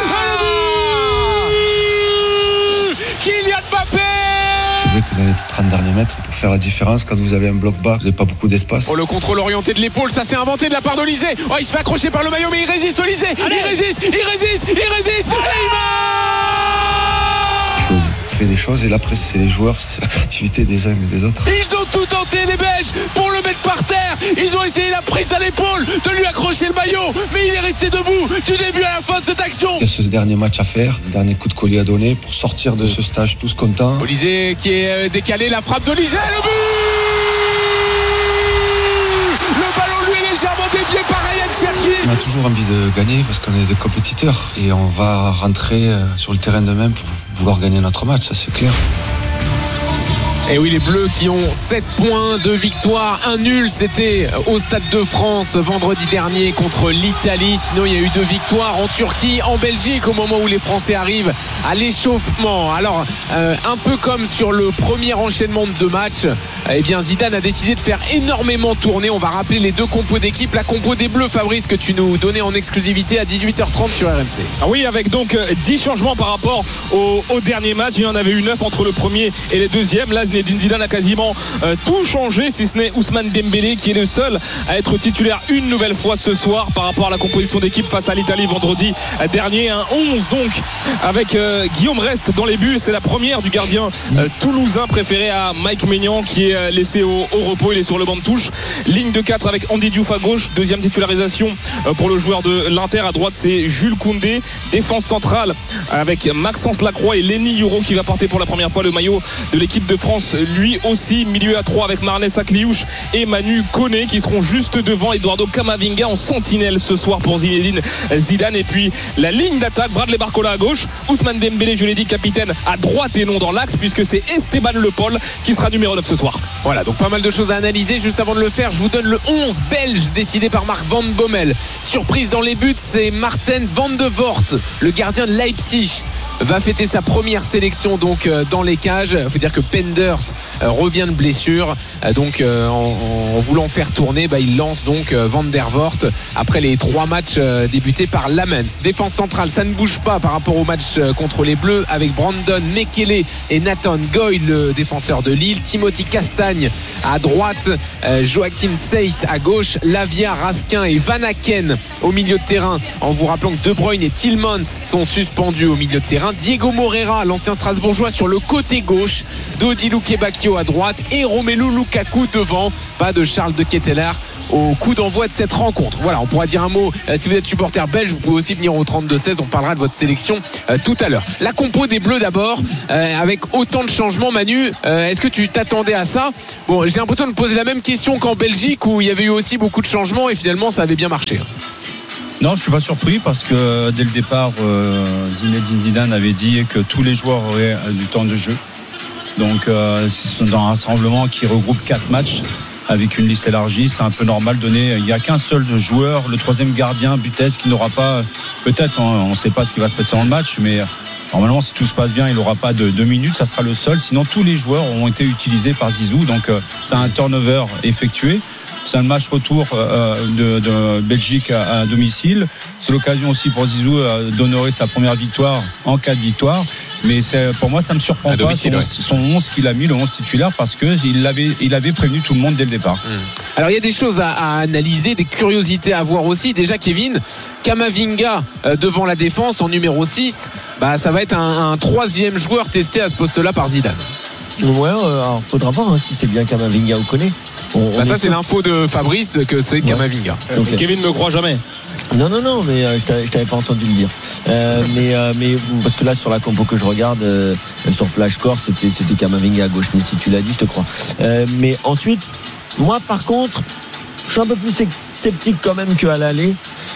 Kylian Mbappé. C'est vrai que dans les trente derniers mètres, pour faire la différence, quand vous avez un bloc bas, vous n'avez pas beaucoup d'espace. Oh, le contrôle orienté de l'épaule, ça s'est inventé de la part d'Olysée. Oh, il se fait accrocher par le maillot, mais il résiste, Olysée. Il résiste, il résiste, il résiste. Allez, il marque. Il faut créer des choses, et là, après, c'est les joueurs, c'est la créativité des uns et des autres. Ils ont tout tenté, les Belges, pour le mettre par terre. Ils ont essayé la prise à l'épaule, de lui accrocher le maillot, mais il est resté debout du début à la fin de cette action. Il y a ce dernier match à faire, le dernier coup de collier à donner pour sortir de ce stage tous contents. Olysée qui est décalé, la frappe d'Olysée, le but. Le ballon lui est légèrement dévié par Ryan Cherki. On a toujours envie de gagner parce qu'on est des compétiteurs et on va rentrer sur le terrain de même pour vouloir gagner notre match, ça c'est clair. Et oui, les Bleus qui ont sept points de victoire, un nul, c'était au Stade de France vendredi dernier contre l'Italie. Sinon, il y a eu deux victoires en Turquie, en Belgique, au moment où les Français arrivent à l'échauffement. Alors, euh, un peu comme sur le premier enchaînement de deux matchs, eh bien Zidane a décidé de faire énormément tourner. On va rappeler les deux compos d'équipe. La compo des Bleus, Fabrice, que tu nous donnais en exclusivité à dix-huit heures trente sur R M C. Ah oui, avec donc dix changements par rapport au, au dernier match. Il y en avait eu neuf entre le premier et le deuxième. Là, Zinedine Zidane a quasiment euh, tout changé, si ce n'est Ousmane Dembélé qui est le seul à être titulaire une nouvelle fois ce soir par rapport à la composition d'équipe face à l'Italie vendredi dernier. Un onze donc avec euh, Guillaume Rest dans les buts. C'est la première du gardien euh, toulousain préféré à Mike Maignan qui est euh, laissé au, au repos. Il est sur le banc de touche. Ligne de quatre avec Andy Diouf à gauche. Deuxième titularisation euh, pour le joueur de l'Inter. À droite c'est Jules Koundé. Défense centrale avec Maxence Lacroix et Lenny Yoro qui va porter pour la première fois le maillot de l'équipe de France. Lui aussi, milieu à trois avec Marnès Akliouche et Manu Koné qui seront juste devant Eduardo Camavinga en sentinelle ce soir pour Zinedine Zidane. Et puis la ligne d'attaque, Bradley Barcola à gauche, Ousmane Dembélé, je l'ai dit, capitaine à droite et non dans l'axe puisque c'est Esteban Le Paul qui sera numéro neuf ce soir. Voilà, donc pas mal de choses à analyser. Juste avant de le faire, je vous donne le onze belge décidé par Marc Van Bommel. Surprise dans les buts, c'est Marten van de Voort, le gardien de Leipzig, va fêter sa première sélection donc dans les cages. Il faut dire que Penders revient de blessure, donc en, en voulant faire tourner, bah, il lance donc Van der Voort après les trois matchs débutés par Lamens. Défense centrale, ça ne bouge pas par rapport au match contre les Bleus avec Brandon Mekele et Nathan Goyle, le défenseur de Lille, Timothy Castagne à droite, Joachim Seyss à gauche, Lavia, Raskin et Van Aken au milieu de terrain, en vous rappelant que De Bruyne et Tillmans sont suspendus au milieu de terrain, Diego Moreira, l'ancien Strasbourgeois, sur le côté gauche, Dodi Lukebakio à droite et Romelu Lukaku devant. Pas de Charles de Ketelaere au coup d'envoi de cette rencontre. Voilà, on pourra dire un mot euh, si vous êtes supporter belge, vous pouvez aussi venir au trente-deux seize, on parlera de votre sélection euh, tout à l'heure. La compo des Bleus d'abord, euh, avec autant de changements. Manu, euh, est-ce que tu t'attendais à ça? Bon, j'ai l'impression de me poser la même question qu'en Belgique où il y avait eu aussi beaucoup de changements et finalement ça avait bien marché. Non, je suis pas surpris parce que dès le départ, euh, Zinedine Zidane avait dit que tous les joueurs auraient euh, du temps de jeu. Donc, euh, c'est dans un rassemblement qui regroupe quatre matchs avec une liste élargie, c'est un peu normal. Donner, il n'y a qu'un seul joueur, le troisième gardien, Butez, qui n'aura pas, peut-être, on ne sait pas ce qui va se passer dans le match, mais normalement, si tout se passe bien, il n'aura pas de deux minutes, ça sera le seul. Sinon, tous les joueurs ont été utilisés par Zizou, donc euh, c'est un turnover effectué. C'est un match retour euh, de, de Belgique à, à domicile. C'est l'occasion aussi pour Zizou euh, d'honorer sa première victoire en cas de victoire. Mais c'est, pour moi, ça ne me surprend à pas domicile, son, ouais. son onze qu'il a mis, le onze titulaire, parce qu'il avait, il avait prévenu tout le monde dès le départ. Mmh. Alors, il y a des choses à, à analyser, des curiosités à voir aussi. Déjà, Kevin, Kamavinga euh, devant la défense en numéro six, bah, ça va être un, un troisième joueur testé à ce poste-là par Zidane. Ouais, euh, alors faudra voir hein, si c'est bien Kamavinga ou Koné. On, bah on ça, c'est sûr. l'info de Fabrice que c'est ouais. Kamavinga. Okay. Kevin ne me croit jamais. Non, non, non, mais euh, je, t'avais, je t'avais pas entendu le dire. Euh, mais, euh, mais parce que là, sur la compo que je regarde, euh, sur Flashcore, c'était, c'était Kamavinga à gauche. Mais si tu l'as dit, je te crois. Euh, mais ensuite, moi, par contre, je suis un peu plus sceptique quand même qu'à l'aller.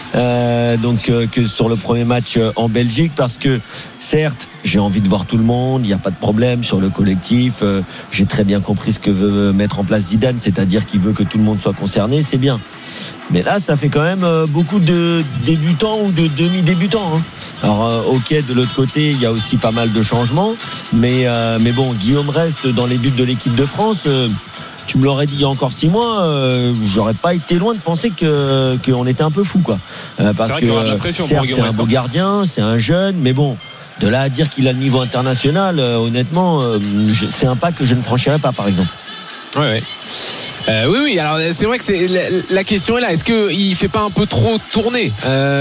Euh, donc euh, que sur le premier match euh, en Belgique, parce que certes j'ai envie de voir tout le monde, il n'y a pas de problème sur le collectif, euh, j'ai très bien compris ce que veut mettre en place Zidane, c'est-à-dire qu'il veut que tout le monde soit concerné, c'est bien, mais là ça fait quand même euh, beaucoup de débutants ou de demi-débutants hein. Alors euh, ok, de l'autre côté il y a aussi pas mal de changements, mais, euh, mais bon, Guillaume reste dans les buts de l'équipe de France. euh, Tu me l'aurais dit il y a encore six mois, euh, j'aurais pas été loin de penser que qu'on était un peu fou quoi. Euh, parce que euh, certes, c'est un beau gardien, c'est un jeune, mais bon, de là à dire qu'il a le niveau international, euh, honnêtement, euh, je, c'est un pas que je ne franchirais pas, par exemple. Ouais, ouais. Euh, oui, oui. Alors c'est vrai que c'est la, la question est là. Est-ce que il fait pas un peu trop tourner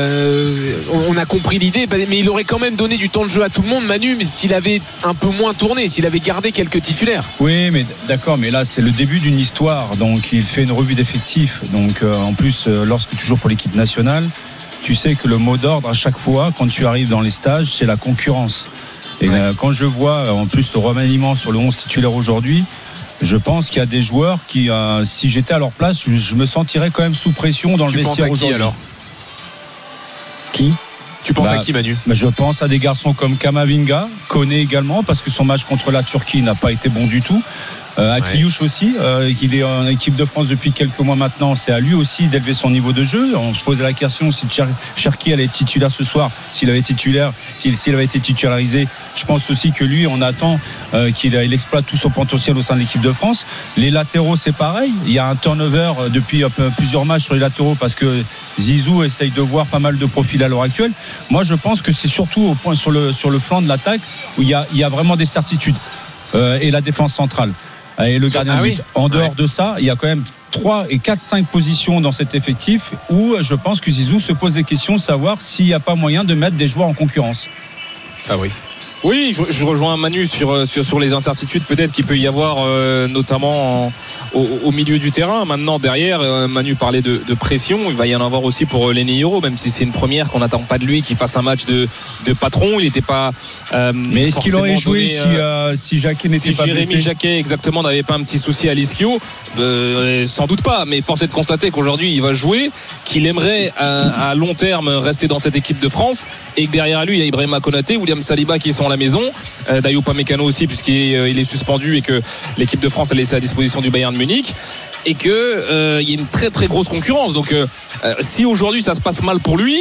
euh, On a compris l'idée, mais il aurait quand même donné du temps de jeu à tout le monde, Manu. Mais s'il avait un peu moins tourné, s'il avait gardé quelques titulaires. Oui, mais d'accord. Mais là, c'est le début d'une histoire. Donc, il fait une revue d'effectifs. Donc, euh, en plus, euh, lorsque tu joues pour l'équipe nationale, tu sais que le mot d'ordre à chaque fois, quand tu arrives dans les stages, c'est la concurrence. Et ouais. euh, quand je vois en plus le remaniement sur le onze titulaire aujourd'hui, je pense qu'il y a des joueurs qui, euh, si j'étais à leur place, je, je me sentirais quand même sous pression dans tu le vestiaire aujourd'hui. Tu penses à qui alors ? Qui ? Tu penses bah, à qui, Manu ? bah, Je pense à des garçons comme Kamavinga, Koné également, parce que son match contre la Turquie n'a pas été bon du tout. Euh, Akliouche ouais. aussi, euh, il est en équipe de France depuis quelques mois maintenant. C'est à lui aussi d'élever son niveau de jeu. On se posait la question si Cherki allait être titulaire ce soir, s'il avait été titulaire, s'il, s'il avait été titularisé. Je pense aussi que lui, on attend euh, qu'il il exploite tout son potentiel au sein de l'équipe de France. Les latéraux, c'est pareil. Il y a un turnover depuis euh, plusieurs matchs sur les latéraux parce que Zizou essaye de voir pas mal de profils à l'heure actuelle. Moi, je pense que c'est surtout au point sur le sur le flanc de l'attaque où il y a il y a vraiment des certitudes euh, et la défense centrale. Et le gardien ah de but. Oui. En dehors ouais. de ça, il y a quand même trois et quatre, cinq positions dans cet effectif où je pense que Zizou se pose des questions de savoir s'il n'y a pas moyen de mettre des joueurs en concurrence. Fabrice. Oui, je, je rejoins Manu sur, sur, sur les incertitudes peut-être qu'il peut y avoir euh, notamment en, au, au milieu du terrain. Maintenant derrière, euh, Manu parlait de, de pression, il va y en avoir aussi pour Lenny Yoro, même si c'est une première qu'on n'attend pas de lui qu'il fasse un match de, de patron. Il n'était pas euh, mais est-ce qu'il aurait joué donné, si, euh, si Jacquet n'était si pas Jérémy blessé Jacquet exactement n'avait pas un petit souci à l'ischio, euh, sans doute pas, mais force est de constater qu'aujourd'hui il va jouer, qu'il aimerait à, à long terme rester dans cette équipe de France et que derrière lui il y a Ibrahima Konaté, William Saliba qui sont à la maison, euh, Dayo Upamecano aussi puisqu'il est, euh, il est suspendu et que l'équipe de France a laissé à disposition du Bayern de Munich et que euh, il y a une très très grosse concurrence. Donc euh, euh, si aujourd'hui ça se passe mal pour lui,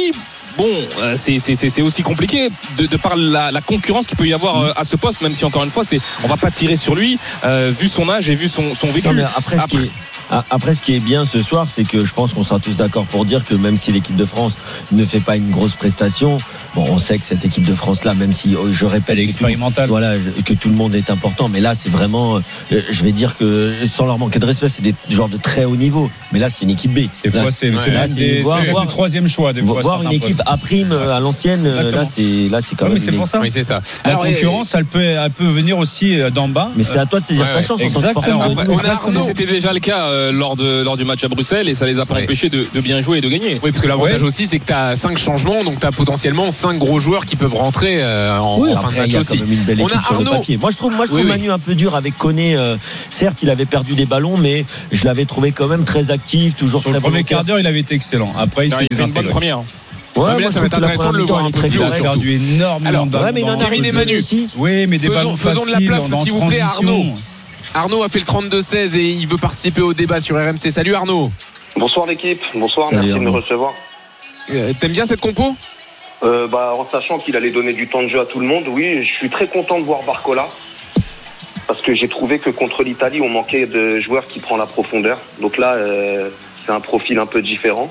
bon, euh, c'est, c'est, c'est, c'est aussi compliqué de, de par la, la concurrence qu'il peut y avoir euh, à ce poste, même si encore une fois, c'est, on va pas tirer sur lui, euh, vu son âge et vu son, son vécu. Non, mais après, après... Ce qui est, après, ce qui est bien ce soir, c'est que je pense qu'on sera tous d'accord pour dire que même si l'équipe de France ne fait pas une grosse prestation, bon, on sait que cette équipe de France-là, même si je répète, expérimentale, voilà, que tout le monde est important, mais là, c'est vraiment, je vais dire que sans leur manquer de respect, c'est des genres de très haut niveau, mais là, c'est une équipe B. Des fois, c'est, c'est, là, c'est, des, voir, c'est voir, le troisième choix. Des fois, voir une équipe A prime à l'ancienne, exactement. là, c'est là, c'est quand oui, même. Mais c'est pour ça. Oui, c'est ça. La Alors, concurrence, et... elle peut, elle peut venir aussi d'en bas. Mais c'est à toi de saisir ouais, ta chance. Exactement. En tant que on a Arnaud, c'était déjà le cas euh, lors de lors du match à Bruxelles et ça les a pas ouais. empêchés de, de bien jouer et de gagner. Oui, parce que l'avantage ouais. aussi, c'est que tu as cinq changements, donc tu as potentiellement cinq gros joueurs qui peuvent rentrer euh, en, oui, en fin après, de match aussi. On a Arnaud. Moi, je trouve, moi, je trouve oui, Manu oui. un peu dur avec Koné. Euh, certes, il avait perdu des ballons, mais je l'avais trouvé quand même très actif, toujours Sur très le premier quart d'heure, il avait été excellent. Après, il s'est fait une bonne première. Ouais, mais là, ça va être intéressant de le voir un peu plus haut. Il a perdu énormément de ballons. Kevin et Manu. Oui, mais des ballons faisons de la place, s'il vous plaît, à Arnaud. Arnaud a fait le trente-deux seize et il veut participer au débat sur R M C. Salut Arnaud. Bonsoir l'équipe, bonsoir, Salut merci Arnaud. de me recevoir. Euh, t'aimes bien cette compo euh, bah, En sachant qu'il allait donner du temps de jeu à tout le monde, oui, je suis très content de voir Barcola. Parce que j'ai trouvé que contre l'Italie, on manquait de joueurs qui prennent la profondeur. Donc là, euh, c'est un profil un peu différent.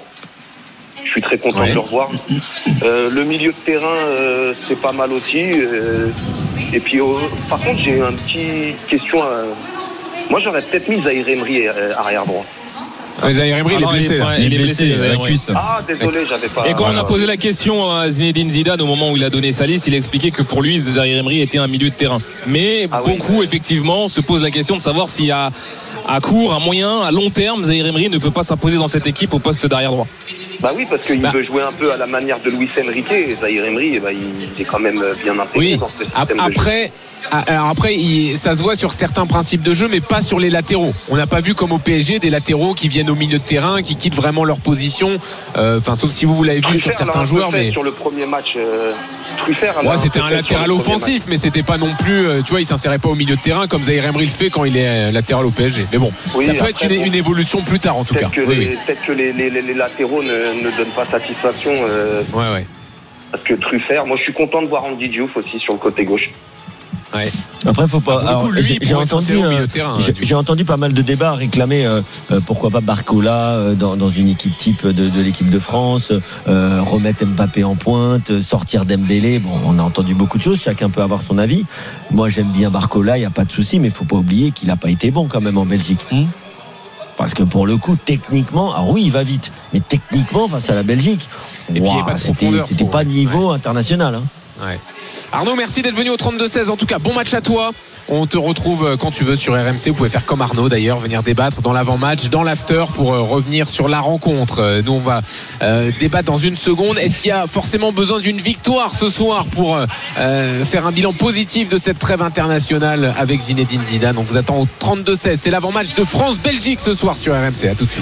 Je suis très content ouais. de le revoir. Euh, le milieu de terrain, euh, c'est pas mal aussi. Euh, et puis, euh, par contre, j'ai une petite question. Euh, moi, j'aurais peut-être mis Zahir Emery euh, arrière droit. Ouais, Zahir Emery, il est blessé. Là. Il est blessé à la cuisse. Ah, désolé, j'avais pas. Et quand on a posé la question à Zinedine Zidane au moment où il a donné sa liste, il a expliqué que pour lui, Zahir Emery était un milieu de terrain. Mais ah, beaucoup, oui. effectivement, se posent la question de savoir s'il y a à court, à moyen, à long terme, Zahir Emery ne peut pas s'imposer dans cette équipe au poste d'arrière droit. Bah oui, parce qu'il bah. veut jouer un peu à la manière de Luis Enrique. Et Zahir Emery, bah, il est quand même bien intégré oui. dans ce système après, de jeu. Alors après, il, ça se voit sur certains principes de jeu, mais pas sur les latéraux. On n'a pas vu comme au P S G des latéraux qui viennent au milieu de terrain, qui quittent vraiment leur position. Enfin, euh, sauf si vous, vous l'avez vu Truffert, sur certains joueurs, mais sur le premier match, euh, Truffert, ouais, c'était un latéral offensif, mais c'était pas non plus. Euh, tu vois, il s'insérait pas au milieu de terrain comme Zahir Emery le fait quand il est latéral au P S G. Mais bon, oui, ça peut après, être une, bon, une évolution plus tard en tout cas. Que oui, les, oui. Peut-être que les, les, les latéraux ne, ne donnent pas satisfaction. Euh, ouais, ouais. Parce que Truffert, moi, je suis content de voir Andy Diouf aussi sur le côté gauche. Ouais. Après, faut pas. Ah, alors, lui, j'ai, j'ai entendu, euh, terrain, j'ai, j'ai entendu pas mal de débats réclamer euh, euh, pourquoi pas Barcola euh, dans, dans une équipe type de, de l'équipe de France, euh, remettre Mbappé en pointe, sortir Dembélé. Bon, on a entendu beaucoup de choses. Chacun peut avoir son avis. Moi, j'aime bien Barcola, il y a pas de souci, mais faut pas oublier qu'il a pas été bon quand même en Belgique. Mmh. Parce que pour le coup, techniquement, ah oui, il va vite, mais techniquement, face à la Belgique, et wow, puis, pas c'était, c'était pas niveau ouais. international. Hein. Ouais. Arnaud, merci d'être venu au trente-deux seize. En tout cas, bon match à toi. On te retrouve quand tu veux sur R M C. Vous pouvez faire comme Arnaud d'ailleurs, venir débattre dans l'avant-match, dans l'after pour euh, revenir sur la rencontre. Euh, nous, on va euh, débattre dans une seconde. Est-ce qu'il y a forcément besoin d'une victoire ce soir pour euh, faire un bilan positif de cette trêve internationale avec Zinedine Zidane? On vous attend au trente-deux seize. C'est l'avant-match de France-Belgique ce soir sur R M C. À tout de suite.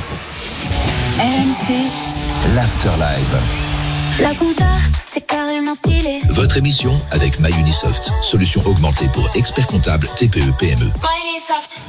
R M C, l'after live. La compta, c'est carrément stylé. Votre émission avec MyUnisoft, solution augmentée pour experts comptables T P E P M E. MyUnisoft.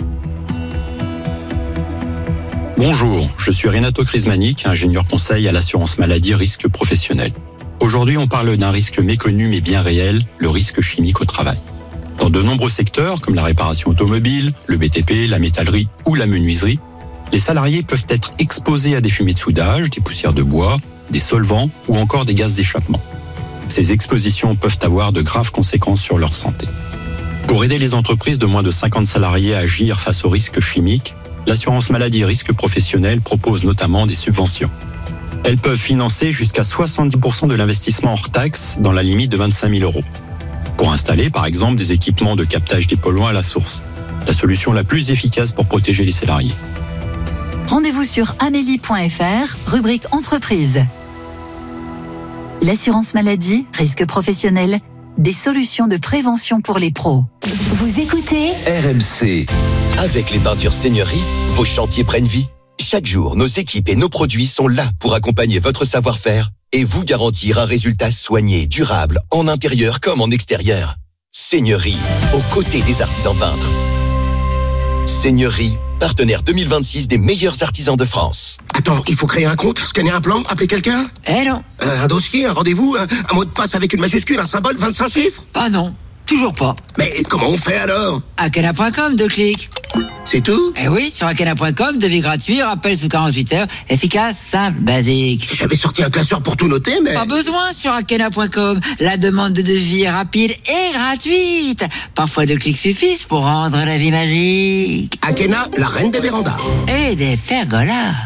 Bonjour, je suis Renato Crismanic, ingénieur conseil à l'assurance maladie risque professionnel. Aujourd'hui, on parle d'un risque méconnu mais bien réel, le risque chimique au travail. Dans de nombreux secteurs, comme la réparation automobile, le B T P, la métallerie ou la menuiserie, les salariés peuvent être exposés à des fumées de soudage, des poussières de bois, des solvants ou encore des gaz d'échappement. Ces expositions peuvent avoir de graves conséquences sur leur santé. Pour aider les entreprises de moins de cinquante salariés à agir face aux risques chimiques, l'assurance maladie risque professionnel propose notamment des subventions. Elles peuvent financer jusqu'à soixante-dix pour cent de l'investissement hors taxe dans la limite de vingt-cinq mille euros. Pour installer par exemple des équipements de captage des polluants à la source. La solution la plus efficace pour protéger les salariés. Rendez-vous sur amélie point f r, rubrique entreprise. L'assurance maladie, risque professionnel, des solutions de prévention pour les pros. Vous écoutez R M C. Avec les peintures Seigneurie, vos chantiers prennent vie. Chaque jour, nos équipes et nos produits sont là pour accompagner votre savoir-faire et vous garantir un résultat soigné, durable, en intérieur comme en extérieur. Seigneurie, aux côtés des artisans peintres. Seigneurie, partenaire deux mille vingt-six des meilleurs artisans de France. Attends, il faut créer un compte, scanner un plan, appeler quelqu'un ? Eh non. Un dossier, un rendez-vous, un, un mot de passe avec une majuscule, un symbole, vingt-cinq chiffres? Ah non, toujours pas. Mais comment on fait alors? Akena point com, deux clics. C'est tout? Eh oui, sur Akena point com, devis gratuit, rappel sous quarante-huit heures, efficace, simple, basique. J'avais sorti un classeur pour tout noter, mais... Pas besoin sur Akena point com. La demande de devis est rapide et gratuite. Parfois deux clics suffisent pour rendre la vie magique. Akena, la reine des vérandas. Et des pergolas.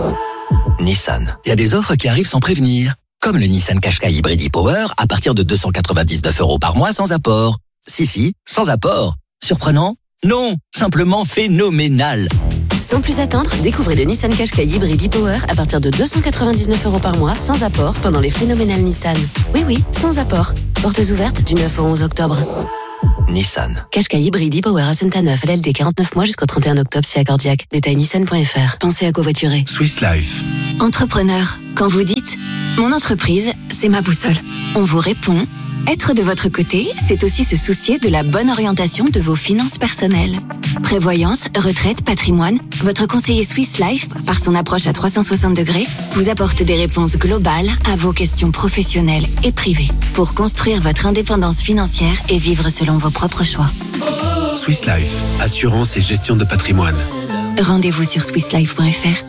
Nissan. Il y a des offres qui arrivent sans prévenir. Comme le Nissan Qashqai Hybrid e-Power à partir de deux cent quatre-vingt-dix-neuf euros par mois sans apport. Si, si, sans apport. Surprenant? Non, simplement phénoménal. Sans plus attendre, découvrez le Nissan Qashqai Hybrid e-Power à partir de deux cent quatre-vingt-dix-neuf euros par mois sans apport pendant les phénoménales Nissan. Oui, oui, sans apport. Portes ouvertes du neuf au onze octobre. Nissan. Qashqai Hybrid e-Power à Saint-Neuf, L L D quarante-neuf mois jusqu'au trente et un octobre si accordiaque. Détail nissan point f r. Pensez à covoiturer. Swiss Life. Entrepreneur, quand vous dites « Mon entreprise, c'est ma boussole », on vous répond « Être de votre côté, c'est aussi se soucier de la bonne orientation de vos finances personnelles. » Prévoyance, retraite, patrimoine, votre conseiller Swiss Life, par son approche à trois cent soixante degrés, vous apporte des réponses globales à vos questions professionnelles et privées pour construire votre indépendance financière et vivre selon vos propres choix. Swiss Life, assurance et gestion de patrimoine. Rendez-vous sur swiss life point f r.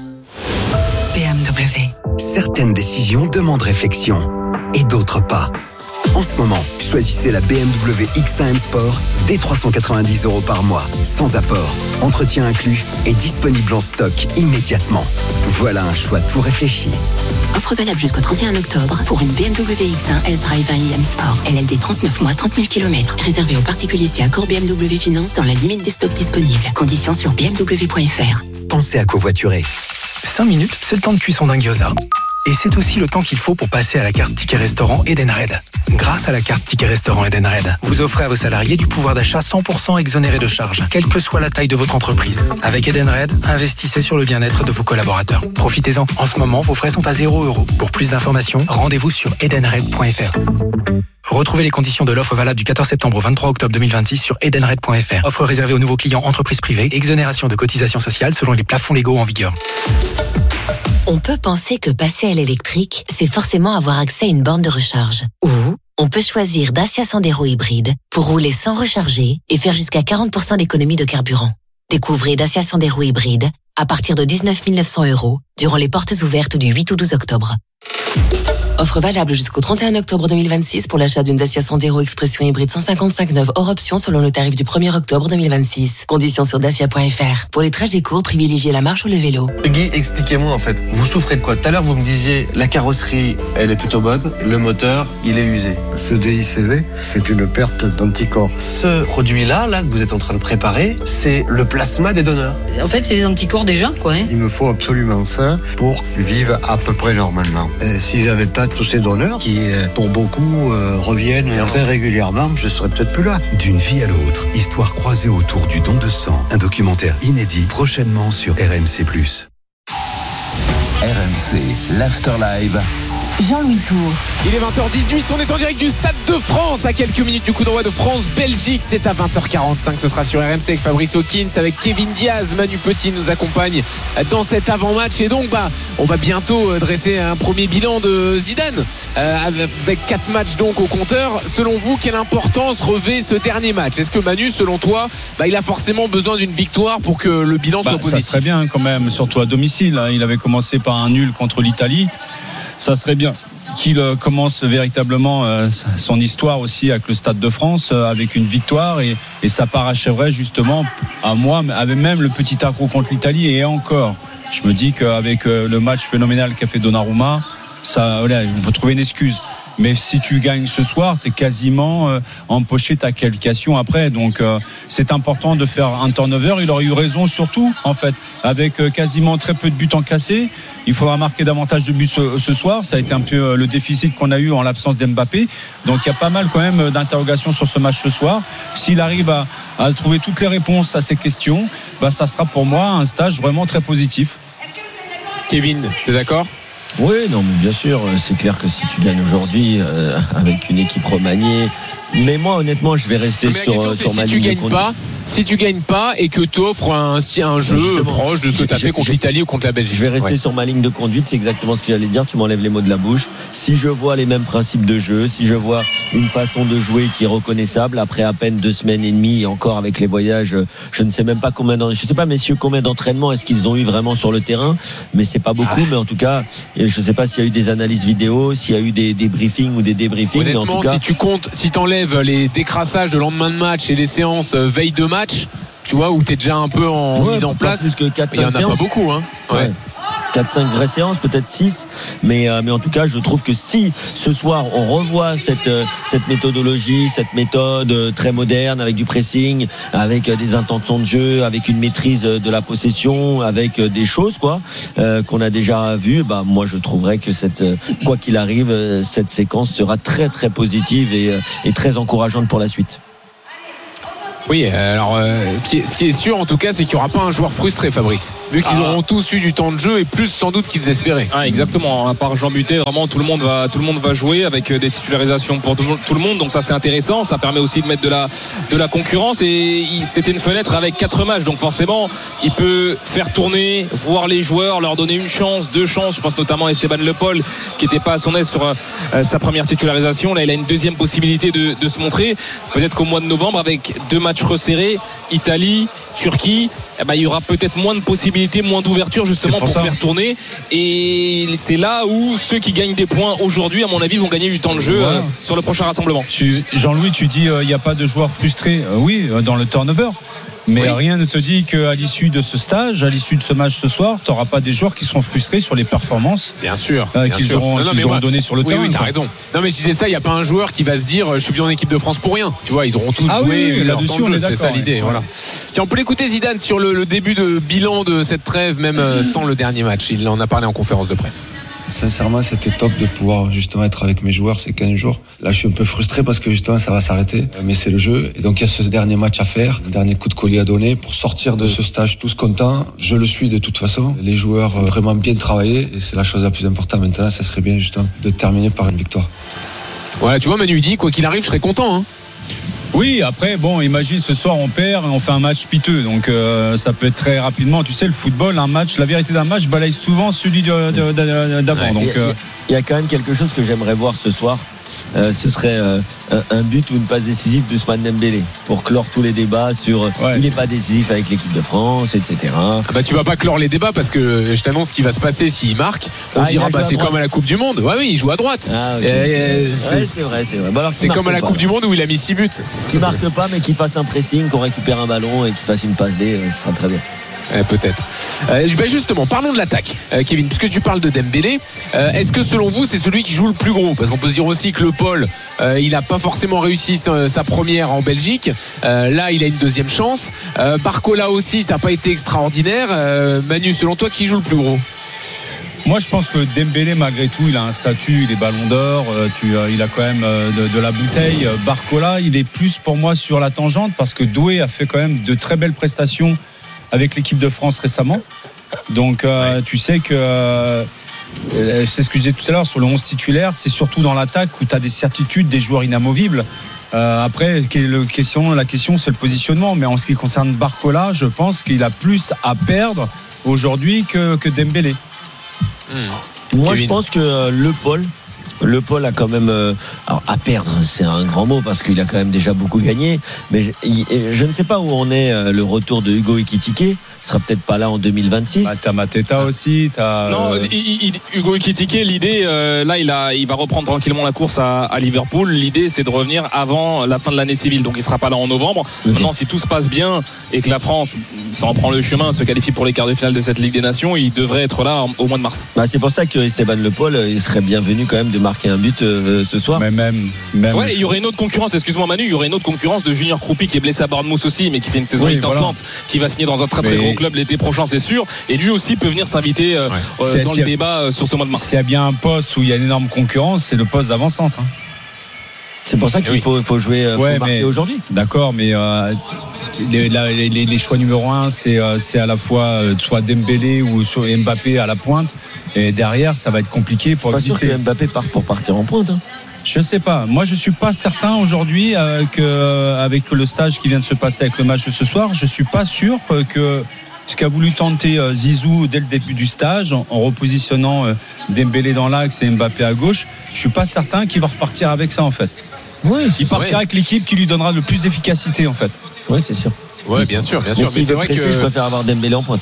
B M W. Certaines décisions demandent réflexion et d'autres pas. En ce moment, choisissez la B M W X un M Sport dès trois cent quatre-vingt-dix euros par mois, sans apport, entretien inclus et disponible en stock immédiatement. Voilà un choix tout réfléchi. Offre valable jusqu'au trente et un octobre pour une B M W X un S-Drive un i M Sport. L L D trente-neuf mois, trente mille kilomètres. Réservé aux particuliers si accord B M W Finance dans la limite des stocks disponibles. Conditions sur b m w point f r. Pensez à covoiturer. cinq minutes, c'est le temps de cuisson d'un gyoza. Et c'est aussi le temps qu'il faut pour passer à la carte Ticket Restaurant Edenred. Grâce à la carte Ticket Restaurant Edenred, vous offrez à vos salariés du pouvoir d'achat cent pour cent exonéré de charges, quelle que soit la taille de votre entreprise. Avec Edenred, investissez sur le bien-être de vos collaborateurs. Profitez-en. En ce moment, vos frais sont à zéro euro. Pour plus d'informations, rendez-vous sur edenred point f r. Retrouvez les conditions de l'offre valable du quatorze septembre au vingt-trois octobre deux mille vingt-six sur edenred point f r. Offre réservée aux nouveaux clients entreprises privées. Exonération de cotisations sociales selon les plafonds légaux en vigueur. On peut penser que passer à l'électrique, c'est forcément avoir accès à une borne de recharge. Ou on peut choisir Dacia Sandero hybride pour rouler sans recharger et faire jusqu'à quarante pour cent d'économie de carburant. Découvrez Dacia Sandero hybride à partir de dix-neuf mille neuf cents euros durant les portes ouvertes du huit au douze octobre. Offre valable jusqu'au trente et un octobre deux mille vingt-six pour l'achat d'une Dacia Sandero Expression hybride cent cinquante-cinq neuve hors option selon le tarif du premier octobre deux mille vingt-six. Conditions sur dacia point f r. Pour les trajets courts, privilégiez la marche ou le vélo. Guy, expliquez-moi en fait, vous souffrez de quoi? Tout à l'heure vous me disiez la carrosserie elle est plutôt bonne, le moteur il est usé. Ce D I C V, c'est une perte d'anticorps. Ce produit-là là, que vous êtes en train de préparer, c'est le plasma des donneurs. En fait c'est des anticorps déjà quoi. Hein. Il me faut absolument ça pour vivre à peu près normalement. Et si j'avais pas tous ces donneurs qui, pour beaucoup, euh, reviennent très régulièrement, je serais peut-être plus là. D'une vie à l'autre, histoire croisée autour du don de sang. Un documentaire inédit prochainement sur R M C plus. R M C, l'Afterlive. Jean-Louis Tour. Il est vingt heures dix-huit, on est en direct du Stade de France à quelques minutes du coup d'envoi de France-Belgique. C'est à vingt heures quarante-cinq, ce sera sur R M C avec Fabrice Hawkins, avec Kevin Diaz. Manu Petit nous accompagne dans cet avant-match et donc bah, on va bientôt dresser un premier bilan de Zidane euh, avec quatre matchs donc au compteur. Selon vous, quelle importance revêt ce dernier match? Est-ce que Manu, selon toi, bah, il a forcément besoin d'une victoire pour que le bilan bah, soit positif? Ça serait bien quand même, surtout à domicile. Il avait commencé par un nul contre l'Italie. Ça serait bien qu'il commence véritablement euh, son histoire aussi avec le Stade de France euh, avec une victoire et, et ça parachèverait justement à moi avec même le petit accro contre l'Italie et encore je me dis qu'avec euh, le match phénoménal qu'a fait Donnarumma ça, voilà, on peut trouver une excuse. Mais si tu gagnes ce soir, tu es quasiment euh, empoché ta qualification après. Donc euh, c'est important de faire un turnover. Il aurait eu raison surtout, en fait, avec euh, quasiment très peu de buts encassés. Il faudra marquer davantage de buts ce, ce soir. Ça a été un peu euh, le déficit qu'on a eu en l'absence d'Mbappé. Donc il y a pas mal quand même d'interrogations sur ce match ce soir. S'il arrive à, à trouver toutes les réponses à ces questions, bah, ça sera pour moi un stage vraiment très positif. Kevin, t'es d'accord ? Oui, non, mais bien sûr, c'est clair que si tu gagnes aujourd'hui euh, avec une équipe remaniée, mais moi honnêtement, je vais rester mais la sur, question, sur c'est ma si ligne. tu gagnes pas, si tu gagnes pas et que tu offres un, un jeu justement proche de ce que tu as fait contre l'Italie ou contre la Belgique. Je vais rester ouais. sur ma ligne de conduite, c'est exactement ce que j'allais dire, tu m'enlèves les mots de la bouche. Si je vois les mêmes principes de jeu, si je vois une façon de jouer qui est reconnaissable après à peine deux semaines et demie et encore avec les voyages, je ne sais même pas combien d'en... je sais pas messieurs combien d'entraînements est-ce qu'ils ont eu vraiment sur le terrain, mais c'est pas beaucoup, ah. mais en tout cas je sais pas s'il y a eu des analyses vidéo, s'il y a eu des, des briefings ou des débriefings. Honnêtement, mais en tout cas, si tu comptes, si t'enlèves les décrassages de lendemain de match et les séances veille de match, tu vois, où t'es déjà un peu en ouais, mise en place, il y en a séances. Pas beaucoup hein. Ouais. Ouais. quatre cinq vraies séances, peut-être six, mais, euh, mais en tout cas je trouve que si ce soir on revoit cette, euh, cette méthodologie, cette méthode euh, très moderne avec du pressing, avec euh, des intentions de jeu, avec une maîtrise de la possession, avec euh, des choses quoi euh, qu'on a déjà vues, bah, moi je trouverais que cette, euh, quoi qu'il arrive, euh, cette séquence sera très très positive et, euh, et très encourageante pour la suite. Oui, alors euh, ce, qui est, ce qui est sûr en tout cas, c'est qu'il n'y aura pas un joueur frustré, Fabrice, vu qu'ils ah. auront tous eu du temps de jeu et plus sans doute qu'ils espéraient. Ah, exactement. À part Jean Butet, vraiment tout le monde va tout le monde va jouer avec des titularisations pour tout le monde. Donc ça c'est intéressant. Ça permet aussi de mettre de la de la concurrence et il, c'était une fenêtre avec quatre matchs. Donc forcément, il peut faire tourner, voir les joueurs, leur donner une chance, deux chances. Je pense notamment à Esteban Le Paul qui n'était pas à son aise sur euh, sa première titularisation. Là, il a une deuxième possibilité de, de se montrer. Peut-être qu'au mois de novembre, avec deux matchs resserrés, Italie, Turquie, eh ben, il y aura peut-être moins de possibilités, moins d'ouverture justement pour, pour faire tourner. Et c'est là où ceux qui gagnent des points aujourd'hui, à mon avis, vont gagner du temps de jeu ouais. euh, sur le prochain rassemblement. Tu, Jean-Louis, tu dis il euh, n'y a pas de joueurs frustrés. Euh, oui, euh, dans le turnover. Mais oui. rien ne te dit qu'à l'issue de ce stage, à l'issue de ce match ce soir, tu n'auras pas des joueurs qui seront frustrés sur les performances bien sûr, euh, bien qu'ils sûr. non, auront, non, qu'ils auront donné sur le oui, terrain. Oui, t'as raison. Non, mais je disais ça, il n'y a pas un joueur qui va se dire je suis plus en équipe de France pour rien. Tu vois, ils auront tous ah joué oui, leur là-dessus, temps de on jeu. est d'accord. C'est ça l'idée. Ouais. Voilà. Tiens, on peut l'écouter Zidane sur le, le début de bilan de cette trêve, même euh, sans le dernier match. Il en a parlé en conférence de presse. Sincèrement, c'était top de pouvoir justement être avec mes joueurs ces quinze jours. Là, je suis un peu frustré parce que justement, ça va s'arrêter. Mais c'est le jeu. Et donc, il y a ce dernier match à faire, un dernier coup de collier à donner pour sortir de ce stage tous contents. Je le suis de toute façon. Les joueurs ont vraiment bien travaillé et c'est la chose la plus importante maintenant. Ça serait bien justement de terminer par une victoire. Ouais, tu vois, Manu dit, quoi qu'il arrive, je serais content. Hein. Oui, après, bon, imagine ce soir on perd et on fait un match piteux, donc euh, ça peut être très rapidement. Tu sais, le football, un match, la vérité d'un match balaye souvent celui de, de, de, d'avant. Ouais, donc, il, y a, il y a quand même quelque chose que j'aimerais voir ce soir. Euh, ce serait euh, un but ou une passe décisive d'Ousmane Dembélé pour clore tous les débats sur ouais. il n'est pas décisif avec l'équipe de France, et cetera. Ah bah tu vas pas clore les débats parce que je t'annonce ce qui va se passer s'il marque. On ah, dira bah c'est comme à la Coupe du Monde. Ouais oui, il joue à droite. Ah, okay. euh, c'est, ouais, c'est vrai, c'est vrai. Bah, alors, c'est comme à la pas, Coupe du Monde où il a mis six buts. Qui marque pas mais qui fasse un pressing, qu'on récupère un ballon et qui fasse une passe D, euh, ça sera très bien. Euh, peut-être. Euh, bah justement, parlons de l'attaque, euh, Kevin, puisque tu parles de Dembélé. Euh, est-ce que selon vous c'est celui qui joue le plus gros? Parce qu'on peut se dire aussi que Le Paul, euh, il n'a pas forcément réussi sa, sa première en Belgique. Euh, là, il a une deuxième chance. Euh, Barcola aussi, ça n'a pas été extraordinaire. Euh, Manu, selon toi, qui joue le plus gros? Moi, je pense que Dembélé, malgré tout, il a un statut, il est ballon d'or, euh, tu, euh, il a quand même euh, de, de la bouteille. Barcola, il est plus pour moi sur la tangente parce que Doué a fait quand même de très belles prestations avec l'équipe de France récemment. Donc, euh, ouais. tu sais que euh, c'est ce que je disais tout à l'heure sur le onze titulaire, c'est surtout dans l'attaque où tu as des certitudes, des joueurs inamovibles. Euh, après, le question, la question, c'est le positionnement. Mais en ce qui concerne Barcola, je pense qu'il a plus à perdre aujourd'hui que, que Dembélé. Mmh. Moi, Kevin. Je pense que euh, Le Paul, Le Paul a quand même, euh, alors à perdre, c'est un grand mot parce qu'il a quand même déjà beaucoup gagné. Mais je, je ne sais pas où on est. Euh, le retour de Hugo Ekitike sera peut-être pas là en deux mille vingt-six. Bah, t'as Mateta aussi. T'as, non, euh... il, il, Hugo Ekitike, l'idée, euh, là, il a, il va reprendre tranquillement la course à, à Liverpool. L'idée, c'est de revenir avant la fin de l'année civile. Donc, il sera pas là en novembre. Okay. Maintenant, si tout se passe bien et que la France s'en prend le chemin, se qualifie pour les quarts de finale de cette Ligue des Nations, il devrait être là au mois de mars. Bah, c'est pour ça que Esteban Le Paul, il serait bienvenu quand même de marquer un but euh, ce soir. Mais même, même. Ouais, il y aurait une autre concurrence. Excuse-moi, Manu, il y aurait une autre concurrence de Junior Kroupi qui est blessé à Bournemouth aussi, mais qui fait une saison oui, étincelante, voilà. qui va signer dans un très très mais... gros club l'été prochain, c'est sûr. Et lui aussi peut venir s'inviter euh, ouais. euh, dans le débat euh, sur ce mois de mars. S'il y a bien un poste où il y a une énorme concurrence, c'est le poste d'avant-centre. Hein. C'est pour ça qu'il oui. faut, faut jouer, ouais, faut marquer aujourd'hui. D'accord, mais euh, les, les, les, les choix numéro un, c'est, c'est à la fois euh, soit Dembélé ou soit Mbappé à la pointe. Et derrière, ça va être compliqué pour exister. Pas sûr que Mbappé part pour partir en pointe. Hein. Je sais pas. Moi, je suis pas certain aujourd'hui euh, que avec le stage qui vient de se passer avec le match de ce soir, je suis pas sûr que ce qu'a voulu tenter euh, Zizou dès le début du stage, en, en repositionnant euh, Dembélé dans l'axe et Mbappé à gauche, je suis pas certain qu'il va repartir avec ça en fait. Oui, il partira ouais. avec l'équipe qui lui donnera le plus d'efficacité en fait. Oui, c'est sûr. Ouais, bien sûr, bien sûr. Mais, mais c'est vrai que je préfère avoir Dembélé en pointe.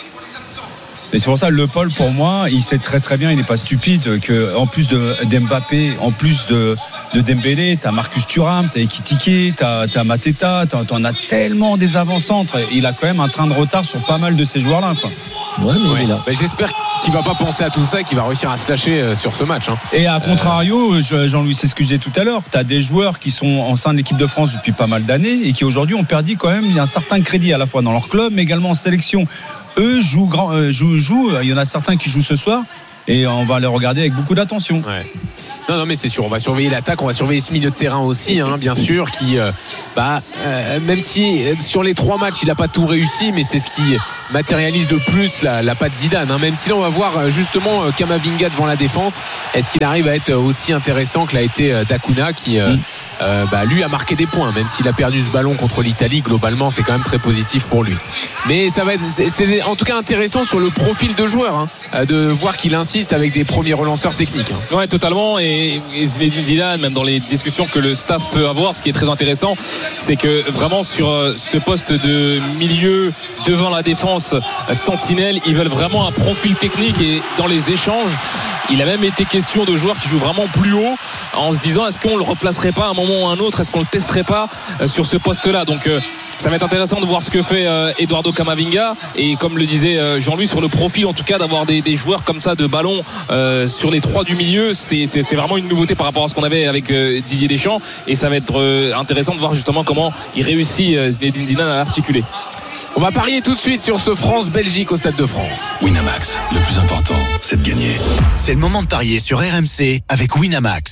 Et c'est pour ça Le Paul, pour moi, il sait très très bien, il n'est pas stupide, que en plus de d'Mbappé, en plus de, de Dembélé, t'as Marcus Thuram, t'as Ekitike, t'as, t'as Mateta, t'as, t'en as tellement des avant-centres. Il a quand même un train de retard sur pas mal de ces joueurs-là, quoi. Ouais, mais ouais. il est là. Mais j'espère qu'il va pas penser à tout ça et qu'il va réussir à se lâcher sur ce match. Hein. Et à contrario, Jean-Louis, c'est ce que je disais tout à l'heure, t'as des joueurs qui sont en sein de l'équipe de France depuis pas mal d'années et qui aujourd'hui ont perdu quand même un certain crédit à la fois dans leur club, mais également en sélection. Eux jouent, grand, euh, jouent, jouent, il y en a certains qui jouent ce soir et on va les regarder avec beaucoup d'attention. Ouais. Non, non, mais c'est sûr, on va surveiller l'attaque, on va surveiller ce milieu de terrain aussi, hein, bien sûr, qui, euh, bah, euh, même si euh, sur les trois matchs il n'a pas tout réussi, mais c'est ce qui matérialise le plus la, la patte Zidane. Hein. Même si là on va voir justement euh, Camavinga devant la défense, est-ce qu'il arrive à être aussi intéressant que l'a été euh, Dacuna, qui, euh, mm. euh, bah, lui a marqué des points, même s'il a perdu ce ballon contre l'Italie, globalement c'est quand même très positif pour lui. Mais ça va être, c'est, c'est en tout cas intéressant sur le profil de joueur, hein, de voir qu'il insiste avec des premiers relanceurs techniques. Hein. Ouais, totalement. Et Et Zinedine Zidane, même dans les discussions que le staff peut avoir, ce qui est très intéressant, c'est que vraiment sur ce poste de milieu devant la défense sentinelle, ils veulent vraiment un profil technique. Et dans les échanges, il a même été question de joueurs qui jouent vraiment plus haut, en se disant est-ce qu'on le replacerait pas à un moment ou à un autre, est-ce qu'on le testerait pas sur ce poste-là. Donc ça va être intéressant de voir ce que fait Eduardo Camavinga, et comme le disait Jean-Louis, sur le profil en tout cas, d'avoir des, des joueurs comme ça de ballon euh, sur les trois du milieu, c'est, c'est, c'est vraiment une nouveauté par rapport à ce qu'on avait avec euh, Didier Deschamps, et ça va être euh, intéressant de voir justement comment il réussit euh, Zinedine Zidane à l'articuler. On va parier tout de suite sur ce France-Belgique au Stade de France. Winamax, le plus important, c'est de gagner. C'est le moment de parier sur R M C avec Winamax.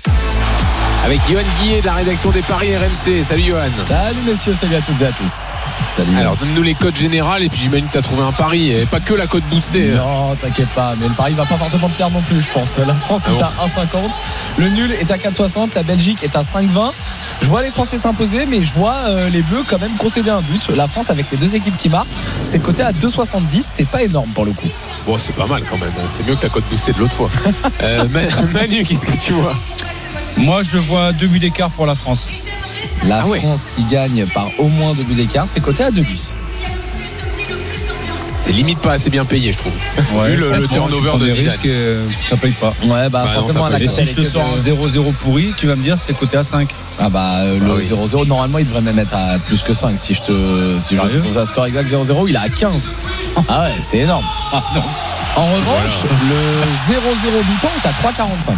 Avec Johan Guillet de la rédaction des paris R M C. Salut Johan. Salut messieurs, salut à toutes et à tous. Salut. Alors donne-nous les codes générales, et puis j'imagine que tu as trouvé un pari, et pas que la cote boostée. Non, t'inquiète pas, mais le pari va pas forcément te faire non plus, je pense. La France ah est bon. à un cinquante, le nul est à quatre soixante, la Belgique est à cinq vingt. Je vois les Français s'imposer, mais je vois euh, les Bleus quand même concéder un but. La France, avec les deux équipes qui marquent, c'est coté à deux soixante-dix, c'est pas énorme pour le coup. Bon, c'est pas mal quand même, c'est mieux que ta cote boostée de l'autre fois. euh, Manu, qu'est-ce que tu vois? Moi, je vois deux buts d'écart pour la France. La ah France ouais. qui gagne par au moins deux buts d'écart, c'est coté à deux dix. C'est limite pas assez bien payé, je trouve. Ouais, Vu le, le turnover de Zidane. Euh, ça paye pas. Ouais, bah, bah forcément. Non, et si je te sors un zéro zéro pourri, tu vas me dire c'est coté à cinq. Ah bah euh, le ah oui. zéro zéro, normalement il devrait même être à plus que cinq. Si je te si je pose un score exact zéro zéro, il est à quinze. Ah ouais, c'est énorme. Ah, non. En revanche, voilà. le zéro zéro mi-temps est à trois quarante-cinq.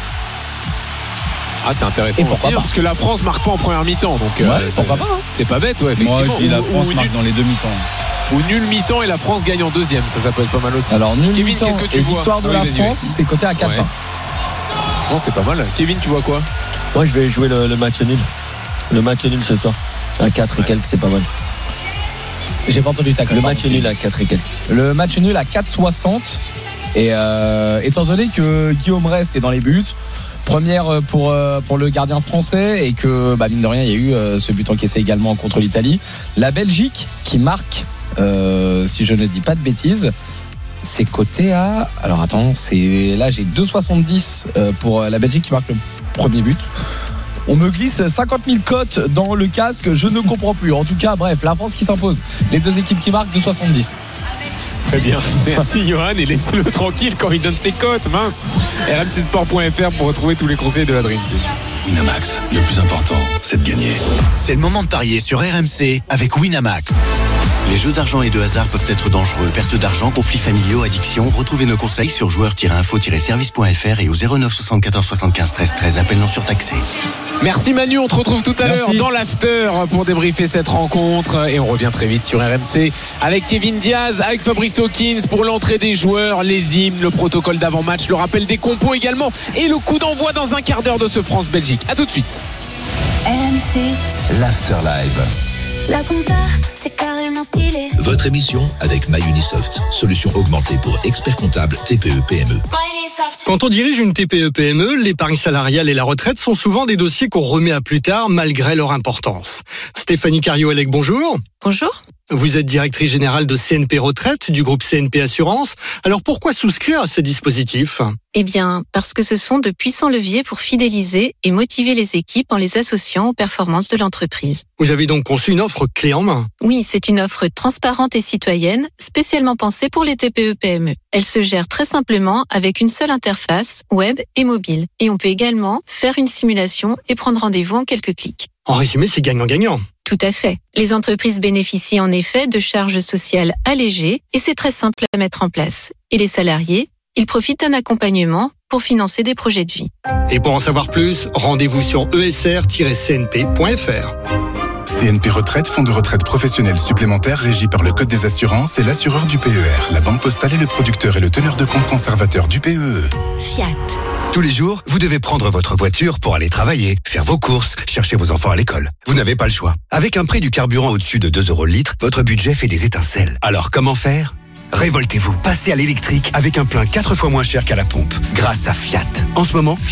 Ah, c'est intéressant aussi, hein, parce que la France marque pas en première mi-temps, donc ouais, euh, pourquoi pas, hein. C'est pas bête, ouais, effectivement. Moi, je dis la France ou, marque ou, dans les deux mi-temps. Ou nul mi-temps et la France gagne en deuxième, ça, ça peut être pas mal aussi. Alors nul Kevin, mi-temps qu'est-ce que tu et vois victoire de ah, oui, la France, c'est coté à quatre vingt. Ouais. Non, c'est pas mal. Kevin, tu vois quoi? Moi, je vais jouer le, le match nul. Le match nul ce soir. À quatre ouais. et quelques, c'est pas mal. J'ai pas entendu ta cote. Le match nul à quatre et quelques. Le match nul à quatre soixante. Et euh, étant donné que Guillaume Rest est dans les buts, première pour, pour le gardien français, et que bah, mine de rien il y a eu euh, ce but encaissé également contre l'Italie, la Belgique qui marque, euh, si je ne dis pas de bêtises, c'est coté à, alors attends, c'est là j'ai deux soixante-dix pour la Belgique qui marque le premier but. On me glisse cinquante mille cotes dans le casque, je ne comprends plus. En tout cas, bref, la France qui s'impose. Les deux équipes qui marquent, deux soixante-dix. Très bien. Merci Johan, et laissez-le tranquille quand il donne ses cotes, mince. R M C sport point F R pour retrouver tous les conseils de la Dream Team. Winamax, le plus important, c'est de gagner. C'est le moment de parier sur R M C avec Winamax. Les jeux d'argent et de hasard peuvent être dangereux. Perte d'argent, conflits familiaux, addiction. Retrouvez nos conseils sur joueurs tiret info tiret service point F R et au zéro neuf soixante-quatorze soixante-quinze treize treize. Appel non surtaxé. Merci Manu, on te retrouve tout à Merci. l'heure dans l'after pour débriefer cette rencontre. Et on revient très vite sur R M C avec Kevin Diaz, avec Fabrice Hawkins pour l'entrée des joueurs, les hymnes, le protocole d'avant-match, le rappel des compos également, et le coup d'envoi dans un quart d'heure de ce France-Belgique. A tout de suite. R M C, l'after live. La compta, c'est carrément stylé. Votre émission avec MyUnisoft, solution augmentée pour experts comptables T P E P M E. Quand on dirige une T P E P M E, l'épargne salariale et la retraite sont souvent des dossiers qu'on remet à plus tard malgré leur importance. Stéphanie Cario-Elec, bonjour. Bonjour. Vous êtes directrice générale de C N P Retraite du groupe C N P Assurance. Alors pourquoi souscrire à ces dispositifs ? Eh bien, parce que ce sont de puissants leviers pour fidéliser et motiver les équipes en les associant aux performances de l'entreprise. Vous avez donc conçu une offre clé en main. Oui, c'est une offre transparente et citoyenne, spécialement pensée pour les T P E P M E. Elle se gère très simplement avec une seule interface, web et mobile. Et on peut également faire une simulation et prendre rendez-vous en quelques clics. En résumé, c'est gagnant-gagnant. Tout à fait. Les entreprises bénéficient en effet de charges sociales allégées et c'est très simple à mettre en place. Et les salariés, ils profitent d'un accompagnement pour financer des projets de vie. Et pour en savoir plus, rendez-vous sur e s r tiret c n p point f r. C N P Retraite, fonds de retraite professionnel supplémentaire régi par le Code des assurances et l'assureur du P E R. La Banque Postale est le producteur et le teneur de compte conservateur du P E E. Fiat. Tous les jours, vous devez prendre votre voiture pour aller travailler, faire vos courses, chercher vos enfants à l'école. Vous n'avez pas le choix. Avec un prix du carburant au-dessus de deux euros le litre, votre budget fait des étincelles. Alors comment faire ? Révoltez-vous. Passez à l'électrique avec un plein quatre fois moins cher qu'à la pompe. Grâce à Fiat. En ce moment, Fiat